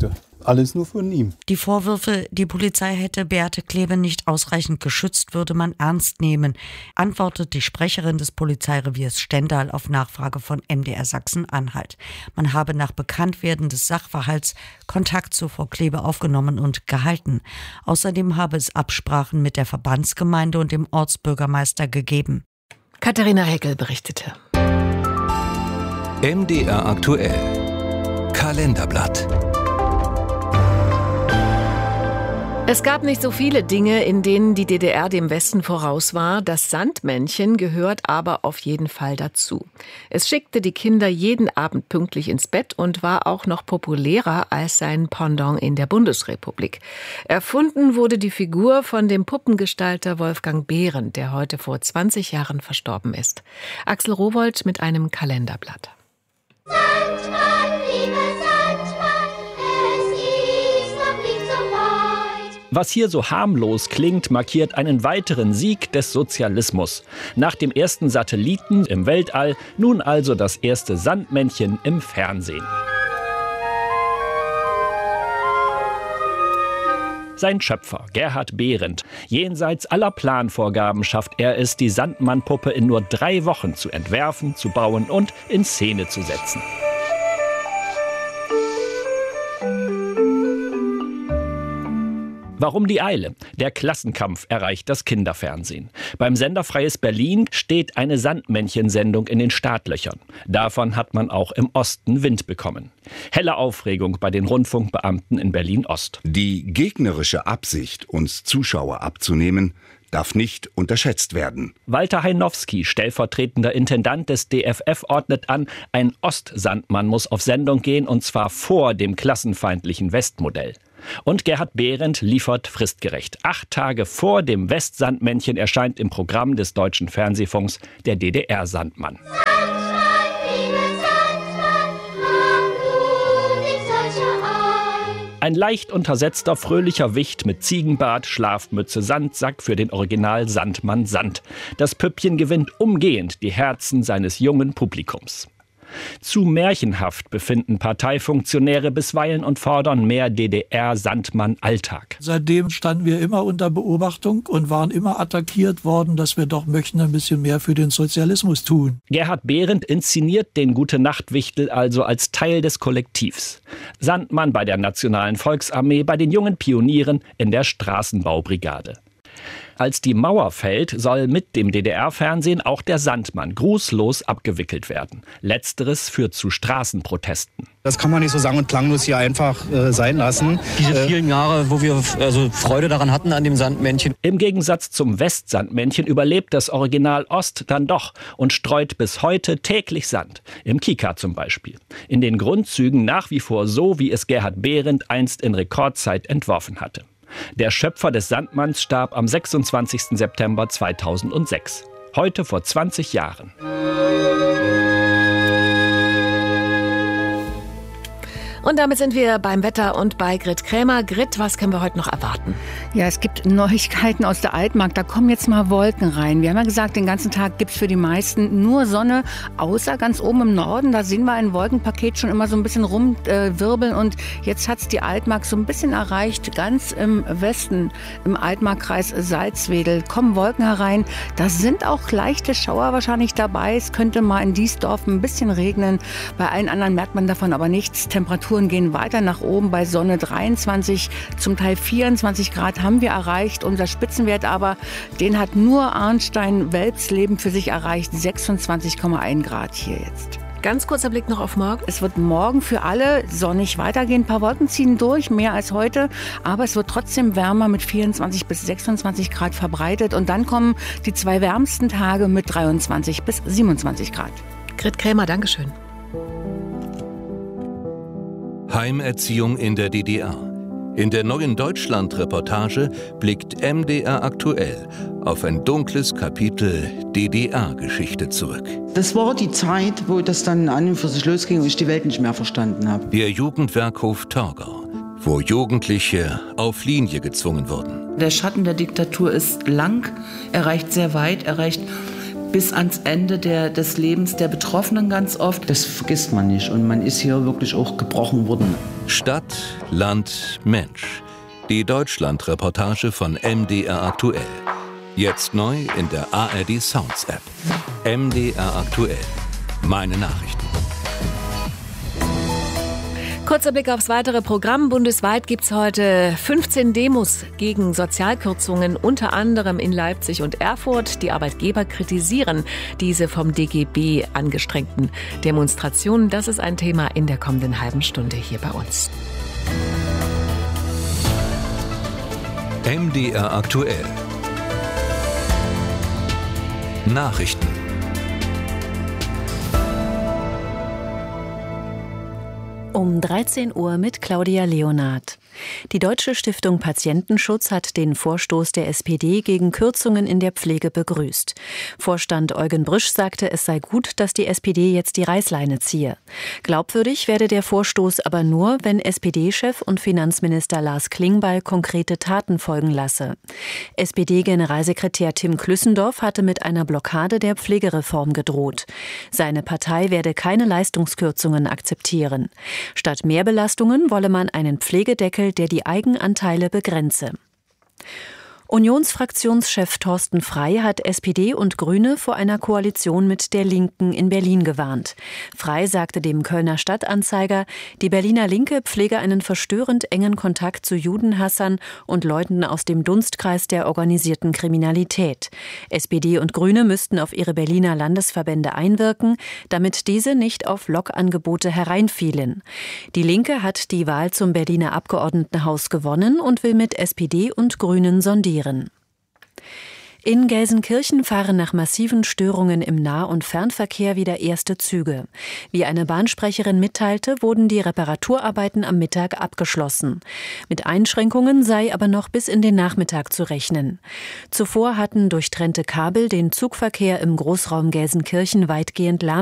Alles nur von ihm. Die Vorwürfe, die Polizei hätte Beate Kleve nicht ausreichend geschützt, würde man ernst nehmen, antwortet die Sprecherin des Polizeireviers Stendal auf Nachfrage von MDR Sachsen-Anhalt. Man habe nach Bekanntwerden des Sachverhalts Kontakt zu Frau Kleve aufgenommen und gehalten. Außerdem habe es Absprachen mit der Verbandsgemeinde und dem Ortsbürgermeister gegeben. Katharina Heckel berichtete. MDR aktuell. Kalenderblatt. Es gab nicht so viele Dinge, in denen die DDR dem Westen voraus war. Das Sandmännchen gehört aber auf jeden Fall dazu. Es schickte die Kinder jeden Abend pünktlich ins Bett und war auch noch populärer als sein Pendant in der Bundesrepublik. Erfunden wurde die Figur von dem Puppengestalter Wolfgang Behrendt, der heute vor 20 Jahren verstorben ist. Axel Rowohlt mit einem Kalenderblatt. Sandmann, lieber Sandmann, es ist noch nicht so weit. Was hier so harmlos klingt, markiert einen weiteren Sieg des Sozialismus. Nach dem ersten Satelliten im Weltall, nun also das erste Sandmännchen im Fernsehen. Sein Schöpfer, Gerhard Behrendt. Jenseits aller Planvorgaben schafft er es, die Sandmannpuppe in nur 3 Wochen zu entwerfen, zu bauen und in Szene zu setzen. Warum die Eile? Der Klassenkampf erreicht das Kinderfernsehen. Beim Sender Freies Berlin steht eine Sandmännchensendung in den Startlöchern. Davon hat man auch im Osten Wind bekommen. Helle Aufregung bei den Rundfunkbeamten in Berlin-Ost. Die gegnerische Absicht, uns Zuschauer abzunehmen, darf nicht unterschätzt werden. Walter Heinowski, stellvertretender Intendant des DFF, ordnet an, ein Ostsandmann muss auf Sendung gehen, und zwar vor dem klassenfeindlichen Westmodell. Und Gerhard Behrendt liefert fristgerecht. 8 Tage vor dem Westsandmännchen erscheint im Programm des Deutschen Fernsehfunks der DDR-Sandmann. Ein leicht untersetzter, fröhlicher Wicht mit Ziegenbart, Schlafmütze, Sandsack, für den Original Sandmann Sand. Das Püppchen gewinnt umgehend die Herzen seines jungen Publikums. Zu märchenhaft befinden Parteifunktionäre bisweilen und fordern mehr DDR-Sandmann-Alltag. Seitdem standen wir immer unter Beobachtung und waren immer attackiert worden, dass wir doch möchten ein bisschen mehr für den Sozialismus tun. Gerhard Behrendt inszeniert den Gute-Nacht-Wichtel also als Teil des Kollektivs. Sandmann bei der Nationalen Volksarmee, bei den jungen Pionieren in der Straßenbaubrigade. Als die Mauer fällt, soll mit dem DDR-Fernsehen auch der Sandmann grußlos abgewickelt werden. Letzteres führt zu Straßenprotesten. Das kann man nicht so sang- und klanglos hier einfach sein lassen. Diese vielen Jahre, wo wir Freude daran hatten an dem Sandmännchen. Im Gegensatz zum Westsandmännchen überlebt das Original Ost dann doch und streut bis heute täglich Sand. Im Kika zum Beispiel. In den Grundzügen nach wie vor so, wie es Gerhard Behrendt einst in Rekordzeit entworfen hatte. Der Schöpfer des Sandmanns starb am 26. September 2006. Heute vor 20 Jahren. Und damit sind wir beim Wetter und bei Grit Krämer. Grit, was können wir heute noch erwarten? Ja, es gibt Neuigkeiten aus der Altmark. Da kommen jetzt mal Wolken rein. Wir haben ja gesagt, den ganzen Tag gibt es für die meisten nur Sonne, außer ganz oben im Norden. Da sehen wir ein Wolkenpaket schon immer so ein bisschen rumwirbeln. Und jetzt hat es die Altmark so ein bisschen erreicht. Ganz im Westen, im Altmarkkreis Salzwedel, kommen Wolken herein. Da sind auch leichte Schauer wahrscheinlich dabei. Es könnte mal in Diesdorf ein bisschen regnen. Bei allen anderen merkt man davon aber nichts. Temperaturen gehen weiter nach oben. Bei Sonne 23, zum Teil 24 Grad haben wir erreicht. Unser Spitzenwert aber, den hat nur Arnstein-Welpsleben für sich erreicht. 26,1 Grad hier jetzt. Ganz kurzer Blick noch auf morgen. Es wird morgen für alle sonnig weitergehen. Ein paar Wolken ziehen durch, mehr als heute. Aber es wird trotzdem wärmer mit 24 bis 26 Grad verbreitet. Und dann kommen die 2 wärmsten Tage mit 23 bis 27 Grad. Grit Krämer, Dankeschön. Heimerziehung in der DDR. In der neuen Deutschland-Reportage blickt MDR aktuell auf ein dunkles Kapitel DDR-Geschichte zurück. Das war die Zeit, wo das dann an und für sich losging und ich die Welt nicht mehr verstanden habe. Der Jugendwerkhof Torgau, wo Jugendliche auf Linie gezwungen wurden. Der Schatten der Diktatur ist lang, er reicht sehr weit, er reicht bis ans Ende des Lebens der Betroffenen ganz oft. Das vergisst man nicht und man ist hier wirklich auch gebrochen worden. Stadt, Land, Mensch. Die Deutschland-Reportage von MDR aktuell. Jetzt neu in der ARD Sounds App. MDR aktuell. Meine Nachrichten. Kurzer Blick aufs weitere Programm. Bundesweit gibt es heute 15 Demos gegen Sozialkürzungen, unter anderem in Leipzig und Erfurt. Die Arbeitgeber kritisieren diese vom DGB angestrengten Demonstrationen. Das ist ein Thema in der kommenden halben Stunde hier bei uns. MDR aktuell. Nachrichten. Um 13 Uhr mit Claudia Leonhardt. Die Deutsche Stiftung Patientenschutz hat den Vorstoß der SPD gegen Kürzungen in der Pflege begrüßt. Vorstand Eugen Brüsch sagte, es sei gut, dass die SPD jetzt die Reißleine ziehe. Glaubwürdig werde der Vorstoß aber nur, wenn SPD-Chef und Finanzminister Lars Klingbeil konkrete Taten folgen lasse. SPD-Generalsekretär Tim Klüssendorf hatte mit einer Blockade der Pflegereform gedroht. Seine Partei werde keine Leistungskürzungen akzeptieren. Statt Mehrbelastungen wolle man einen Pflegedeckel, der die Eigenanteile begrenze. Unionsfraktionschef Thorsten Frey hat SPD und Grüne vor einer Koalition mit der Linken in Berlin gewarnt. Frey sagte dem Kölner Stadtanzeiger, die Berliner Linke pflege einen verstörend engen Kontakt zu Judenhassern und Leuten aus dem Dunstkreis der organisierten Kriminalität. SPD und Grüne müssten auf ihre Berliner Landesverbände einwirken, damit diese nicht auf Lockangebote hereinfielen. Die Linke hat die Wahl zum Berliner Abgeordnetenhaus gewonnen und will mit SPD und Grünen sondieren. In Gelsenkirchen fahren nach massiven Störungen im Nah- und Fernverkehr wieder erste Züge. Wie eine Bahnsprecherin mitteilte, wurden die Reparaturarbeiten am Mittag abgeschlossen. Mit Einschränkungen sei aber noch bis in den Nachmittag zu rechnen. Zuvor hatten durchtrennte Kabel den Zugverkehr im Großraum Gelsenkirchen weitgehend lahmgelegt.